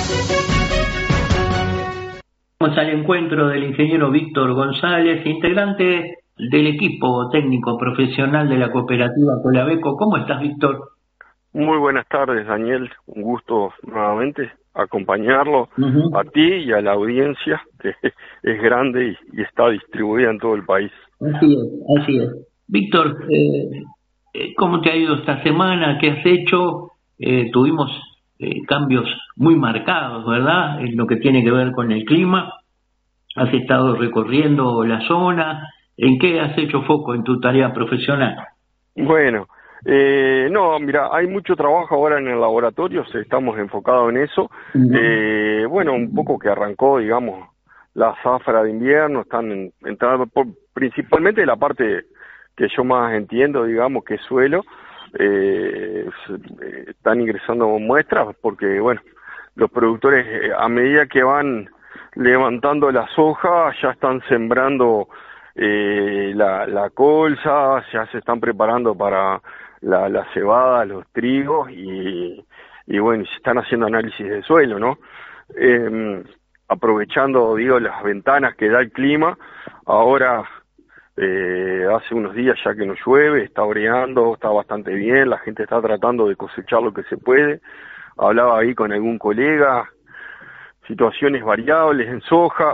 S11: Vamos al encuentro del ingeniero Víctor González, integrante del equipo técnico profesional de la cooperativa Colabeco. ¿Cómo estás, Víctor?
S15: Muy buenas tardes, Daniel. Un gusto nuevamente acompañarlo uh-huh. a ti y a la audiencia, que es grande y, y está distribuida en todo el país.
S11: Así es, así es. Víctor, eh, ¿cómo te ha ido esta semana? ¿Qué has hecho? Eh, tuvimos eh, cambios muy marcados, ¿verdad? En lo que tiene que ver con el clima. Has estado recorriendo la zona. ¿En qué has hecho foco en tu tarea profesional?
S15: Bueno, Eh, no, mira, hay mucho trabajo ahora en el laboratorio, estamos enfocados en eso. Uh-huh. Eh, bueno, un poco que arrancó, digamos, la zafra de invierno, están entrando por, principalmente la parte que yo más entiendo, digamos, que es suelo, eh, están ingresando muestras porque, bueno, los productores eh, a medida que van levantando la soja ya están sembrando eh, la, la colza, ya se están preparando para La, la cebada, los trigos y, y bueno, se están haciendo análisis de suelo, ¿no? Eh, aprovechando, digo, las ventanas que da el clima, ahora Eh, hace unos días ya que no llueve, está oreando, está bastante bien, la gente está tratando de cosechar lo que se puede. Hablaba ahí con algún colega, situaciones variables en soja,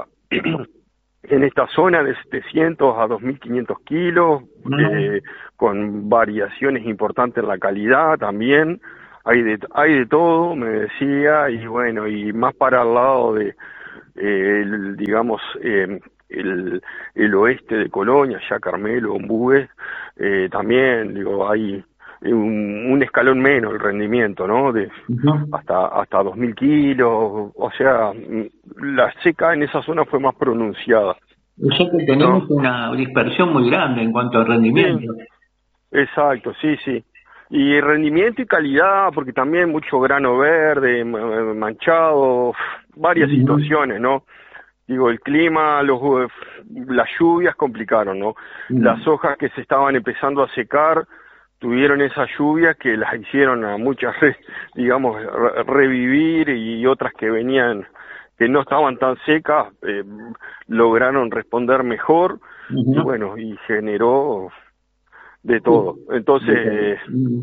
S15: en esta zona de setecientos a dos mil quinientos kilos, eh, con variaciones importantes en la calidad también. Hay de, hay de todo, me decía, y bueno, y más para el lado de, eh, el, digamos, eh, el, el oeste de Colonia, ya Carmelo, Ombúes, eh, también, digo, hay un, un escalón menos el rendimiento, ¿no? De uh-huh. hasta hasta dos mil kilos, o sea, la seca en esa zona fue más pronunciada.
S11: O sea que tenemos ¿no? una dispersión muy grande en cuanto al rendimiento.
S15: Sí. Exacto, sí, sí. Y rendimiento y calidad, porque también mucho grano verde, manchado, varias uh-huh. situaciones, ¿no? Digo, el clima, los, las lluvias complicaron, ¿no? Uh-huh. Las hojas que se estaban empezando a secar tuvieron esas lluvias que las hicieron a muchas, digamos, re- revivir, y otras que venían, que no estaban tan secas, eh, lograron responder mejor, uh-huh. y bueno, y generó de todo. Entonces, eh,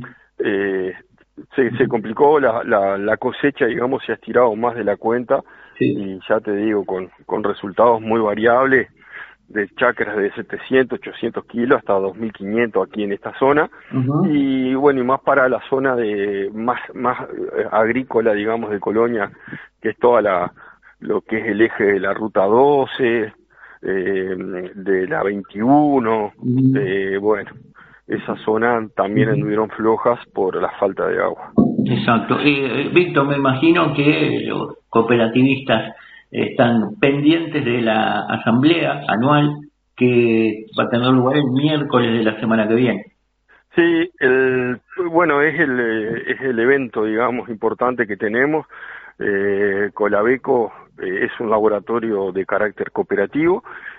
S15: eh, se, se complicó la, la, la cosecha, digamos, se ha estirado más de la cuenta, sí. y ya te digo, con, con resultados muy variables, de chacras de setecientos, ochocientos kilos hasta dos mil quinientos aquí en esta zona, uh-huh. y bueno, y más para la zona de más, más agrícola, digamos, de Colonia, que es toda la, lo que es el eje de la ruta doce, eh, de la veintiuno, uh-huh. eh, bueno, esa zona también anduvieron flojas por la falta de agua.
S11: Exacto. Eh, Víctor, me imagino que los cooperativistas están pendientes de la asamblea anual que va a tener lugar el miércoles de la semana que viene.
S15: Sí, el, bueno, es el, es el evento, digamos, importante que tenemos. Eh, Colabeco eh, es un laboratorio de carácter cooperativo,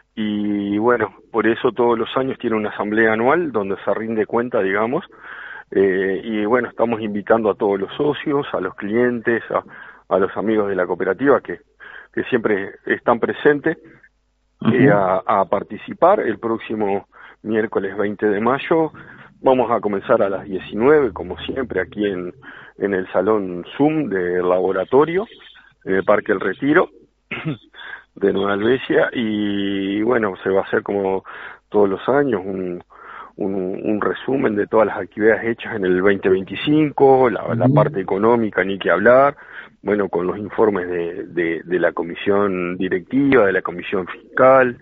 S15: y bueno, por eso todos los años tiene una asamblea anual donde se rinde cuenta, digamos, eh, y bueno, estamos invitando a todos los socios, a los clientes, a, a los amigos de la cooperativa que, que siempre están presentes, uh-huh. eh, a, a participar el próximo miércoles veinte de mayo. Vamos a comenzar a las diecinueve, como siempre, aquí en, en el salón Zoom del laboratorio, en el Parque El Retiro de Nueva Albesia, y bueno, se va a hacer como todos los años un, un, un resumen de todas las actividades hechas en el veinte veinticinco, la, uh-huh. la parte económica ni que hablar, bueno, con los informes de, de, de la comisión directiva, de la comisión fiscal,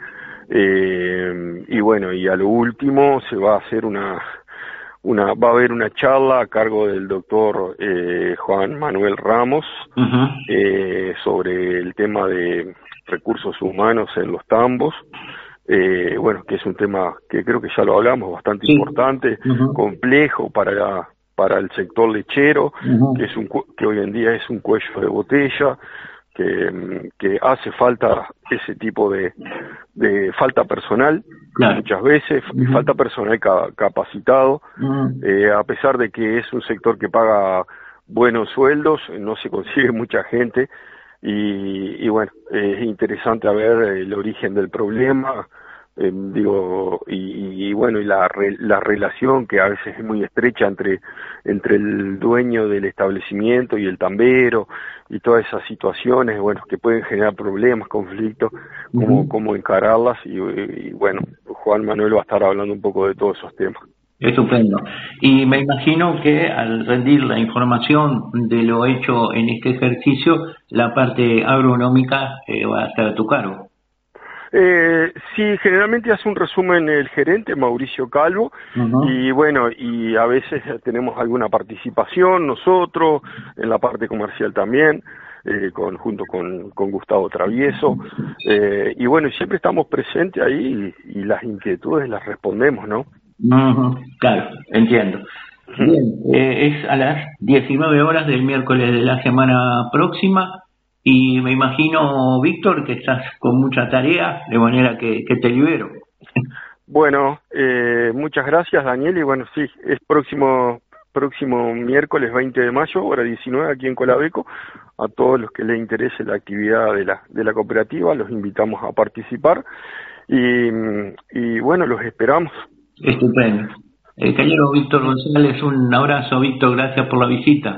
S15: eh, y bueno, y a lo último se va a hacer una Una, va a haber una charla a cargo del doctor eh, Juan Manuel Ramos, uh-huh. eh, sobre el tema de recursos humanos en los tambos, eh, bueno, que es un tema que creo que ya lo hablamos, bastante sí. importante, uh-huh. complejo para la, para el sector lechero, uh-huh. que es un que hoy en día es un cuello de botella, que, que hace falta ese tipo de, de falta personal, claro. muchas veces, uh-huh. falta personal ca- capacitado, uh-huh. eh, a pesar de que es un sector que paga buenos sueldos, no se consigue mucha gente, y, y bueno, es interesante ver el origen del problema, eh, digo, y, y bueno, y la, re, la relación que a veces es muy estrecha entre, entre el dueño del establecimiento y el tambero, y todas esas situaciones, bueno, que pueden generar problemas, conflictos, cómo, uh-huh. cómo encararlas, y, y bueno, Juan Manuel va a estar hablando un poco de todos esos temas.
S11: Estupendo. Y me imagino que al rendir la información de lo hecho en este ejercicio, la parte agronómica eh, va a estar a tu cargo.
S15: Eh, sí, generalmente hace un resumen el gerente, Mauricio Calvo, uh-huh. y bueno, y a veces tenemos alguna participación nosotros, en la parte comercial también, eh, con, junto con, con Gustavo Travieso, eh, y bueno, siempre estamos presentes ahí, y, y las inquietudes las respondemos, ¿no?
S11: Uh-huh. Claro, entiendo. Uh-huh. Bien, eh, es a las diecinueve horas del miércoles de la semana próxima. Y me imagino, Víctor, que estás con mucha tarea, de manera que, que te libero.
S15: Bueno, eh, muchas gracias, Daniel, y bueno, sí, es próximo próximo miércoles veinte de mayo, hora diecinueve, aquí en Colabeco. A todos los que les interese la actividad de la, de la cooperativa, los invitamos a participar. y, y bueno, los esperamos.
S11: Estupendo. El cañero Víctor González, un abrazo, Víctor, gracias por la visita.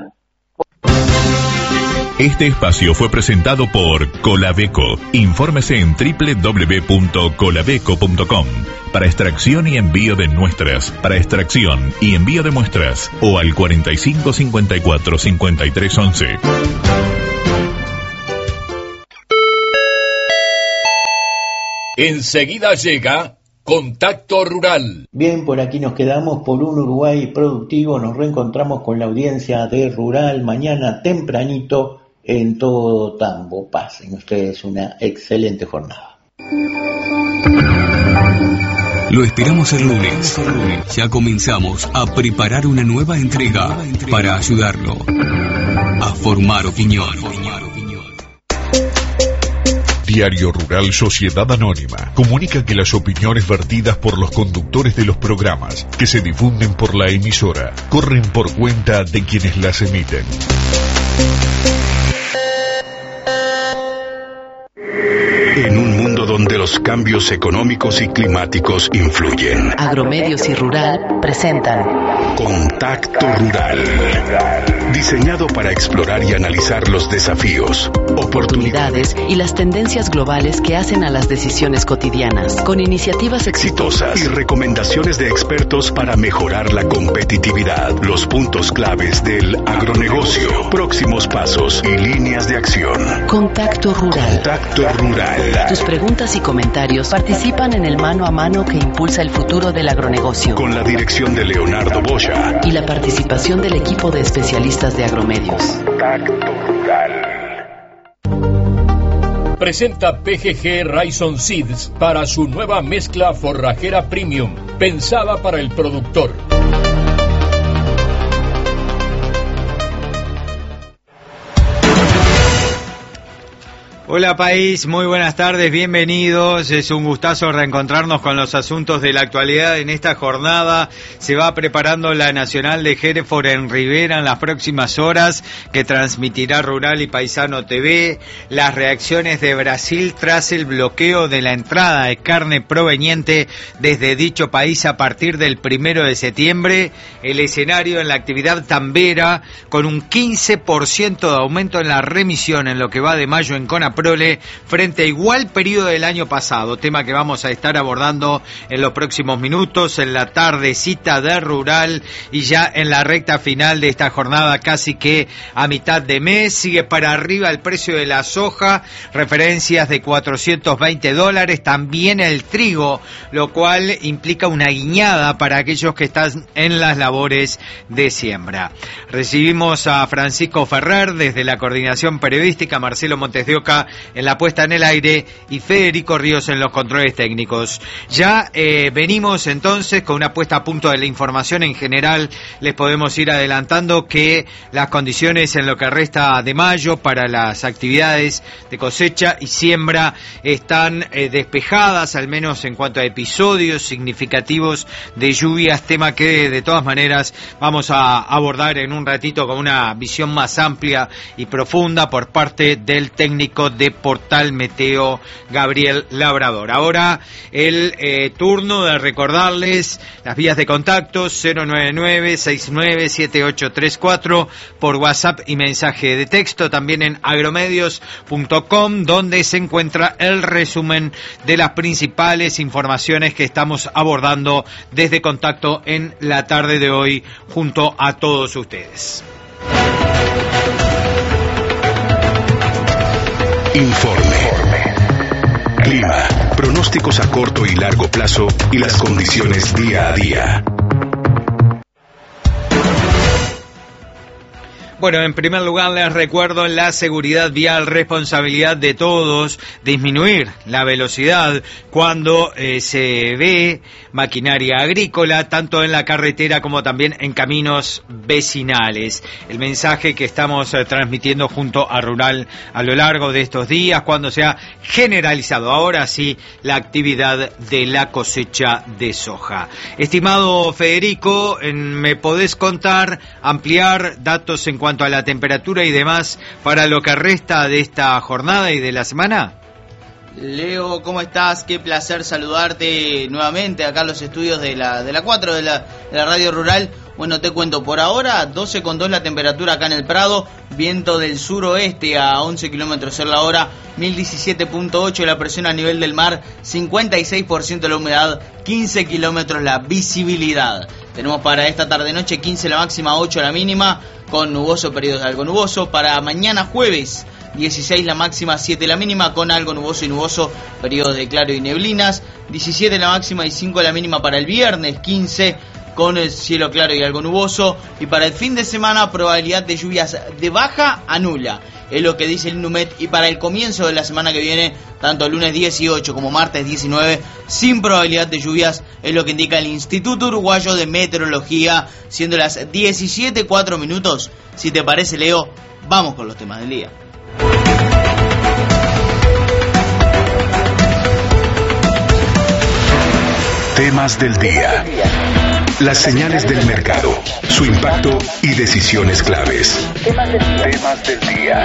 S6: Este espacio fue presentado por Colabeco. Infórmese en doble u doble u doble u punto colabeco punto com. Para extracción y envío de muestras, para extracción y envío de muestras, o al cuarenta y cinco cincuenta y cuatro cincuenta y tres once.
S14: Enseguida llega Contacto Rural.
S11: Bien, por aquí nos quedamos por un Uruguay productivo. Nos reencontramos con la audiencia de Rural mañana tempranito en Todo Tambo. Pasen ustedes una excelente jornada.
S12: Lo esperamos el lunes. Ya comenzamos a preparar una nueva entrega para ayudarlo a formar opinión.
S6: Diario Rural Sociedad Anónima comunica que las opiniones vertidas por los conductores de los programas que se difunden por la emisora corren por cuenta de quienes las emiten.
S16: En un mundo donde los cambios económicos y climáticos influyen,
S17: Agromedios y Rural presentan
S16: Contacto Rural, diseñado para explorar y analizar los desafíos,
S17: oportunidades y las tendencias globales que hacen a las decisiones cotidianas, con iniciativas exitosas
S16: y recomendaciones de expertos para mejorar la competitividad, los puntos claves del agronegocio, próximos pasos y líneas de acción.
S17: Contacto Rural.
S16: Contacto Rural.
S17: Tus preguntas y comentarios participan en el mano a mano que impulsa el futuro del agronegocio.
S16: Con la dirección de Leonardo Boya
S17: y la participación del equipo de especialistas de Agromedios.
S16: Contacto Rural.
S14: Presenta P G G Rhizome Seeds para su nueva mezcla forrajera premium, pensada para el productor.
S18: Hola país, muy buenas tardes, bienvenidos. Es un gustazo reencontrarnos con los asuntos de la actualidad en esta jornada. Se va preparando la Nacional de Hereford en Rivera en las próximas horas, que transmitirá Rural y Paisano T V. Las reacciones de Brasil tras el bloqueo de la entrada de carne proveniente desde dicho país a partir del primero de septiembre. El escenario en la actividad tambera, con un quince por ciento de aumento en la remisión en lo que va de mayo en Conap Prole frente a igual periodo del año pasado, tema que vamos a estar abordando en los próximos minutos en la tardecita de Rural y ya en la recta final de esta jornada, casi que a mitad de mes. Sigue para arriba el precio de la soja, referencias de cuatrocientos veinte dólares, también el trigo, lo cual implica una guiñada para aquellos que están en las labores de siembra. Recibimos a Francisco Ferrer desde la coordinación periodística, Marcelo Montes de Oca en la puesta en el aire y Federico Ríos en los controles técnicos. Ya eh, venimos entonces con una puesta a punto de la información en general. Les podemos ir adelantando que las condiciones en lo que resta de mayo para las actividades de cosecha y siembra están eh, despejadas, al menos en cuanto a episodios significativos de lluvias, tema que de todas maneras vamos a abordar en un ratito con una visión más amplia y profunda por parte del técnico de Portal Meteo, Gabriel Labrador. Ahora el eh, turno de recordarles las vías de contacto: cero nueve nueve, seis nueve siete ocho tres cuatro por WhatsApp y mensaje de texto, también en agromedios punto com, donde se encuentra el resumen de las principales informaciones que estamos abordando desde Contacto en la tarde de hoy junto a todos ustedes.
S16: Informe. Clima, pronósticos a corto y largo plazo y las condiciones día a día.
S18: Bueno, en primer lugar les recuerdo la seguridad vial, responsabilidad de todos, disminuir la velocidad cuando eh, se ve maquinaria agrícola, tanto en la carretera como también en caminos vecinales. El mensaje que estamos eh, transmitiendo junto a Rural a lo largo de estos días, cuando se ha generalizado ahora sí la actividad de la cosecha de soja. Estimado Federico, en, ¿me podés contar, ampliar datos en cuanto a la temperatura y demás para lo que resta de esta jornada y de la semana?
S19: Leo, ¿cómo estás? Qué placer saludarte nuevamente acá en los estudios de la de la cuatro de la, de la Radio Rural. Bueno, te cuento, por ahora doce coma dos la temperatura acá en el Prado, viento del suroeste a once kilómetros en la hora, mil diecisiete punto ocho la presión a nivel del mar, cincuenta y seis por ciento la humedad, quince kilómetros la visibilidad. Tenemos para esta tarde-noche quince la máxima, ocho la mínima, con nuboso, periodos de algo nuboso. Para mañana jueves, dieciséis la máxima, siete la mínima, con algo nuboso y nuboso, periodos de claro y neblinas. diecisiete la máxima y cinco la mínima para el viernes, quince con el cielo claro y algo nuboso. Y para el fin de semana, probabilidad de lluvias de baja a nula, es lo que dice el INUMET. Y para el comienzo de la semana que viene, tanto lunes dieciocho como martes diecinueve, sin probabilidad de lluvias, es lo que indica el Instituto Uruguayo de Meteorología, siendo las diecisiete cuatro minutos. Si te parece, Leo, vamos con los temas del día.
S16: Temas del día. Las señales del mercado, su impacto y decisiones claves. Temas del día. Temas del día.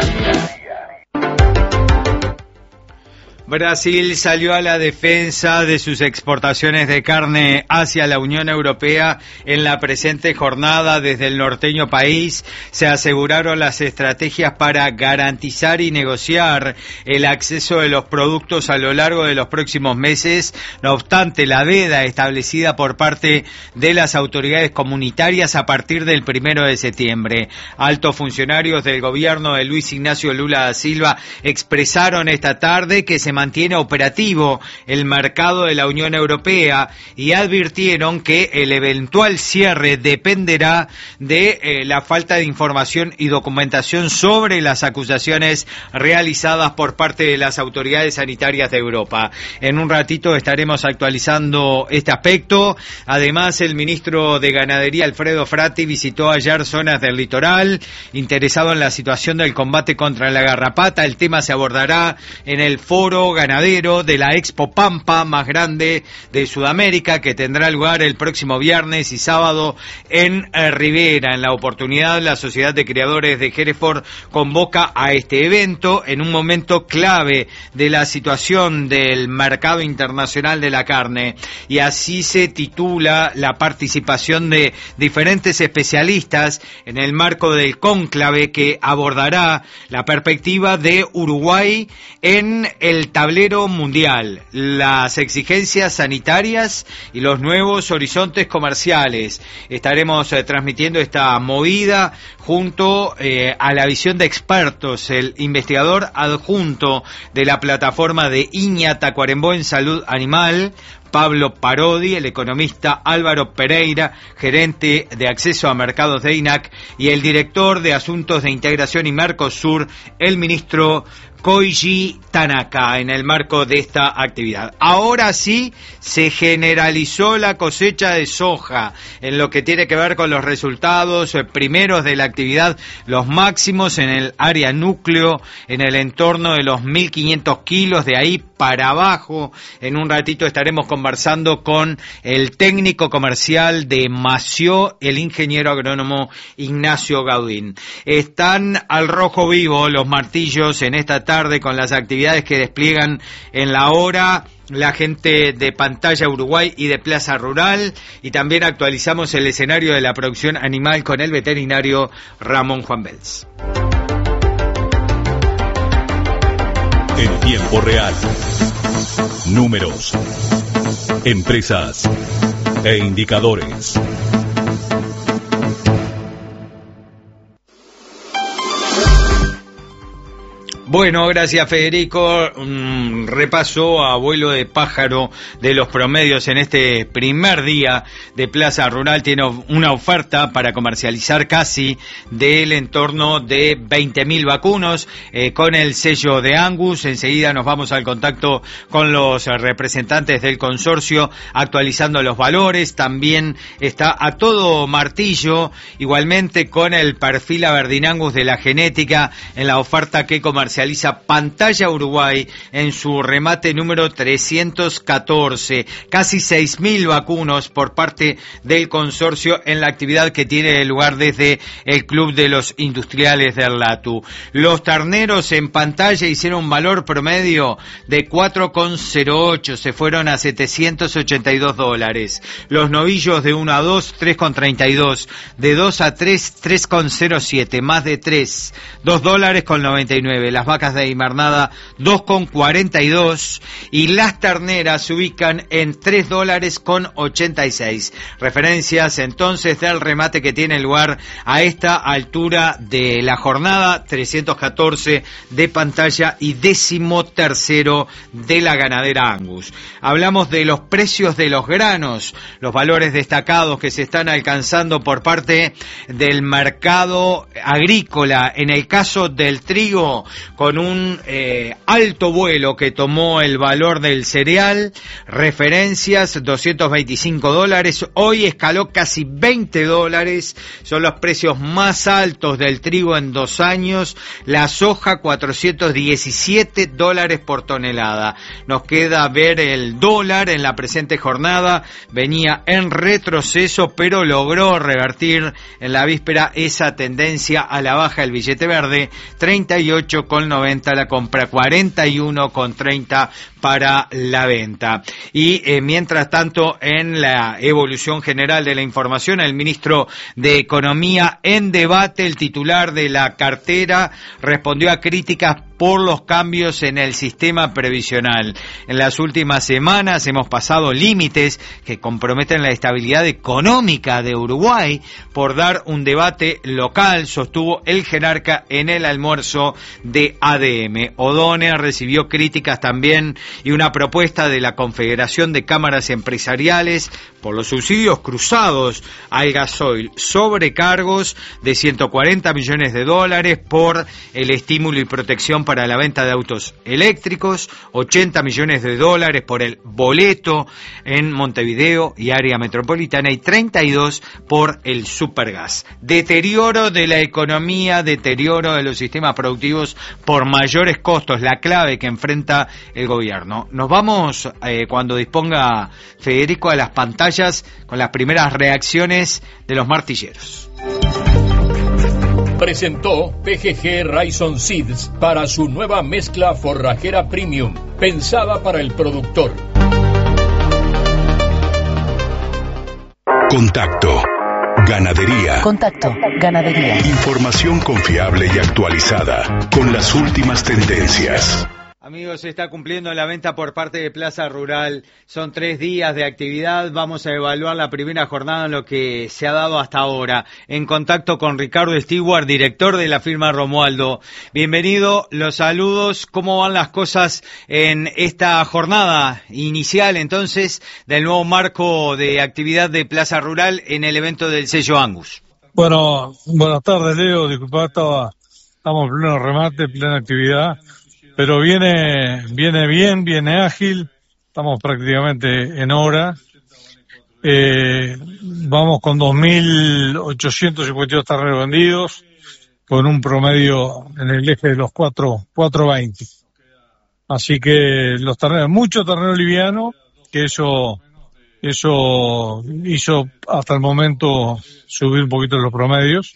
S18: Brasil salió a la defensa de sus exportaciones de carne hacia la Unión Europea en la presente jornada. Desde el norteño país se aseguraron las estrategias para garantizar y negociar el acceso de los productos a lo largo de los próximos meses. No obstante, la veda establecida por parte de las autoridades comunitarias a partir del primero de septiembre. Altos funcionarios del gobierno de Luis Ignacio Lula da Silva expresaron esta tarde que se mantiene operativo el mercado de la Unión Europea y advirtieron que el eventual cierre dependerá de eh, la falta de información y documentación sobre las acusaciones realizadas por parte de las autoridades sanitarias de Europa. En un ratito estaremos actualizando este aspecto. Además, el ministro de Ganadería, Alfredo Frati, visitó ayer zonas del litoral, interesado en la situación del combate contra la garrapata. El tema se abordará en el foro ganadero de la Expo Pampa más grande de Sudamérica, que tendrá lugar el próximo viernes y sábado en eh, Rivera. En la oportunidad, la Sociedad de Criadores de Hereford convoca a este evento en un momento clave de la situación del mercado internacional de la carne, y así se titula la participación de diferentes especialistas en el marco del cónclave que abordará la perspectiva de Uruguay en el tablero mundial, las exigencias sanitarias y los nuevos horizontes comerciales. Estaremos eh, transmitiendo esta movida junto eh, a la visión de expertos, el investigador adjunto de la plataforma de Iña Tacuarembó en salud animal, Pablo Parodi, el economista Álvaro Pereira, gerente de acceso a mercados de I N A C, y el director de Asuntos de Integración y Mercosur, el ministro Koichi Tanaka, en el marco de esta actividad. Ahora sí se generalizó la cosecha de soja en lo que tiene que ver con los resultados eh, primeros de la actividad, los máximos en el área núcleo en el entorno de los mil quinientos kilos, de ahí para abajo. En un ratito estaremos conversando con el técnico comercial de Mació, el ingeniero agrónomo Ignacio Gaudín. Están al rojo vivo los martillos en esta tarde con las actividades que despliegan en la hora la gente de Pantalla Uruguay y de Plaza Rural, y también actualizamos el escenario de la producción animal con el veterinario Ramón Juan Bels.
S16: En tiempo real. Números, empresas e indicadores.
S18: Bueno, gracias Federico. Un repaso a vuelo de pájaro de los promedios en este primer día de Plaza Rural. Tiene una oferta para comercializar casi del entorno de veinte mil vacunos eh, con el sello de Angus. Enseguida nos vamos al contacto con los representantes del consorcio actualizando los valores. También está a todo martillo, igualmente con el perfil Aberdeen Angus de la genética en la oferta que comercializa comercializa Pantalla Uruguay en su remate número trescientos catorce. Casi seis mil vacunos por parte del consorcio en la actividad que tiene lugar desde el Club de los Industriales del Latu. Los terneros en Pantalla hicieron un valor promedio de cuatro coma cero ocho, se fueron a setecientos ochenta y dos dólares. Los novillos de uno a dos, tres coma treinta y dos. De dos a tres, tres coma cero siete. Más de tres, dos dólares con noventa y nueve. Las vacas de invernada, dos coma cuarenta y dos. Y las terneras se ubican en tres dólares con ochenta y seis. Referencias entonces del remate que tiene lugar a esta altura de la jornada, trescientos catorce de Pantalla y décimo tercero de la ganadera Angus. Hablamos de los precios de los granos, los valores destacados que se están alcanzando por parte del mercado agrícola. En el caso del trigo, con un eh, alto vuelo que tomó el valor del cereal, referencias doscientos veinticinco dólares, hoy escaló casi veinte dólares, son los precios más altos del trigo en dos años. La soja, cuatrocientos diecisiete dólares por tonelada. Nos queda ver el dólar en la presente jornada, venía en retroceso, pero logró revertir en la víspera esa tendencia a la baja. El billete verde, treinta y ocho con noventa la compra, cuarenta y uno con treinta para la venta. Y eh, mientras tanto, en la evolución general de la información, el ministro de Economía en debate, el titular de la cartera, respondió a críticas por los cambios en el sistema previsional. En las últimas semanas hemos pasado límites que comprometen la estabilidad económica de Uruguay por dar un debate local, sostuvo el jerarca en el almuerzo de A D M. O'Donnell recibió críticas también y una propuesta de la Confederación de Cámaras Empresariales por los subsidios cruzados al gasoil, sobrecargos de ciento cuarenta millones de dólares por el estímulo y protección para la venta de autos eléctricos, ochenta millones de dólares por el boleto en Montevideo y área metropolitana y treinta y dos por el supergas. Deterioro de la economía, deterioro de los sistemas productivos por mayores costos, la clave que enfrenta el gobierno. Nos vamos, eh, cuando disponga Federico, a las pantallas con las primeras reacciones de los martilleros.
S14: Presentó P G G Rhizome Seeds para su nueva mezcla forrajera premium, pensada para el productor.
S16: Contacto. Ganadería.
S17: Contacto. Ganadería.
S16: Información confiable y actualizada con las últimas tendencias.
S18: Amigos, se está cumpliendo la venta por parte de Plaza Rural. Son tres días de actividad. Vamos a evaluar la primera jornada en lo que se ha dado hasta ahora. En contacto con Ricardo Stewart, director de la firma Romualdo. Bienvenido, los saludos. ¿Cómo van las cosas en esta jornada inicial, entonces, del nuevo marco de actividad de Plaza Rural en el evento del sello Angus?
S20: Bueno, buenas tardes, Leo. Disculpa, estaba, estamos en pleno remate, plena actividad. Pero viene, viene bien, viene ágil, estamos prácticamente en hora. Eh, vamos con dos mil ochocientos cincuenta y dos terneros vendidos, con un promedio en el eje de los cuatro, cuatro veinte. Así que los terneros, mucho ternero liviano, que eso, eso hizo hasta el momento subir un poquito los promedios.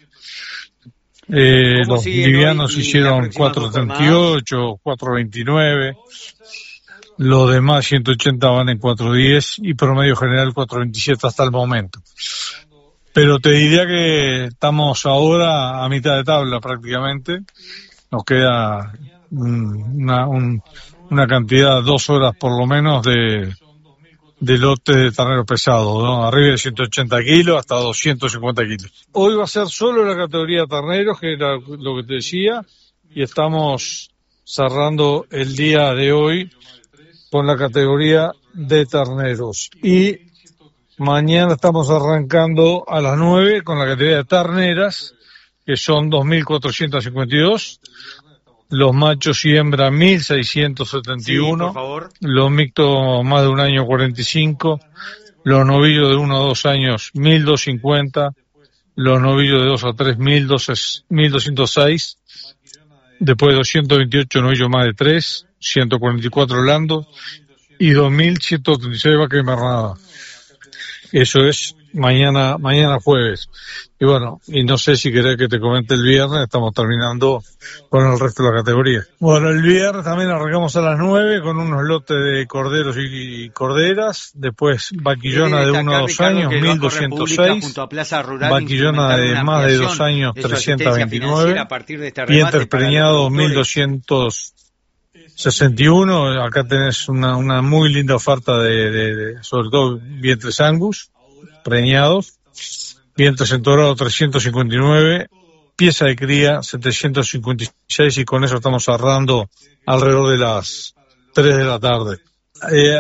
S20: Eh, los livianos hicieron cuatro treinta y ocho, cuatro veintinueve, los demás ciento ochenta van en cuatro diez y promedio general cuatro veintisiete hasta el momento. Pero te diría que estamos ahora a mitad de tabla prácticamente, nos queda una, un, una cantidad, dos horas por lo menos de de lote de ternero pesado, ¿no? Arriba de ciento ochenta kilos hasta doscientos cincuenta kilos. Hoy va a ser solo la categoría de terneros, que era lo que te decía, y estamos cerrando el día de hoy con la categoría de terneros. Y mañana estamos arrancando a las nueve con la categoría de terneras, que son dos mil cuatrocientos cincuenta y dos. Los machos y hembras mil seiscientos setenta y uno, sí, los mixtos más de un año cuarenta y cinco, los novillos de uno a dos años mil doscientos cincuenta, los novillos de dos a tres mil doscientos seis, después de doscientos veintiocho novillos más de tres, ciento cuarenta y cuatro landos y dos mil ciento treinta y seis vacas invernada. Eso es mañana, mañana jueves. Y bueno, y no sé si querés que te comente el viernes, estamos terminando con el resto de la categoría. Bueno, el viernes también arrancamos a las nueve con unos lotes de corderos y corderas, después vaquillona de uno a dos años, mil doscientos seis, vaquillona de más de dos años, trescientos veintinueve, vientres preñados, mil doscientos sesenta y uno, acá tenés una, una muy linda oferta de, de, de sobre todo vientres Angus, preñados, vientres entorados trescientos cincuenta y nueve, pieza de cría setecientos cincuenta y seis y con eso estamos cerrando alrededor de las tres de la tarde. Eh,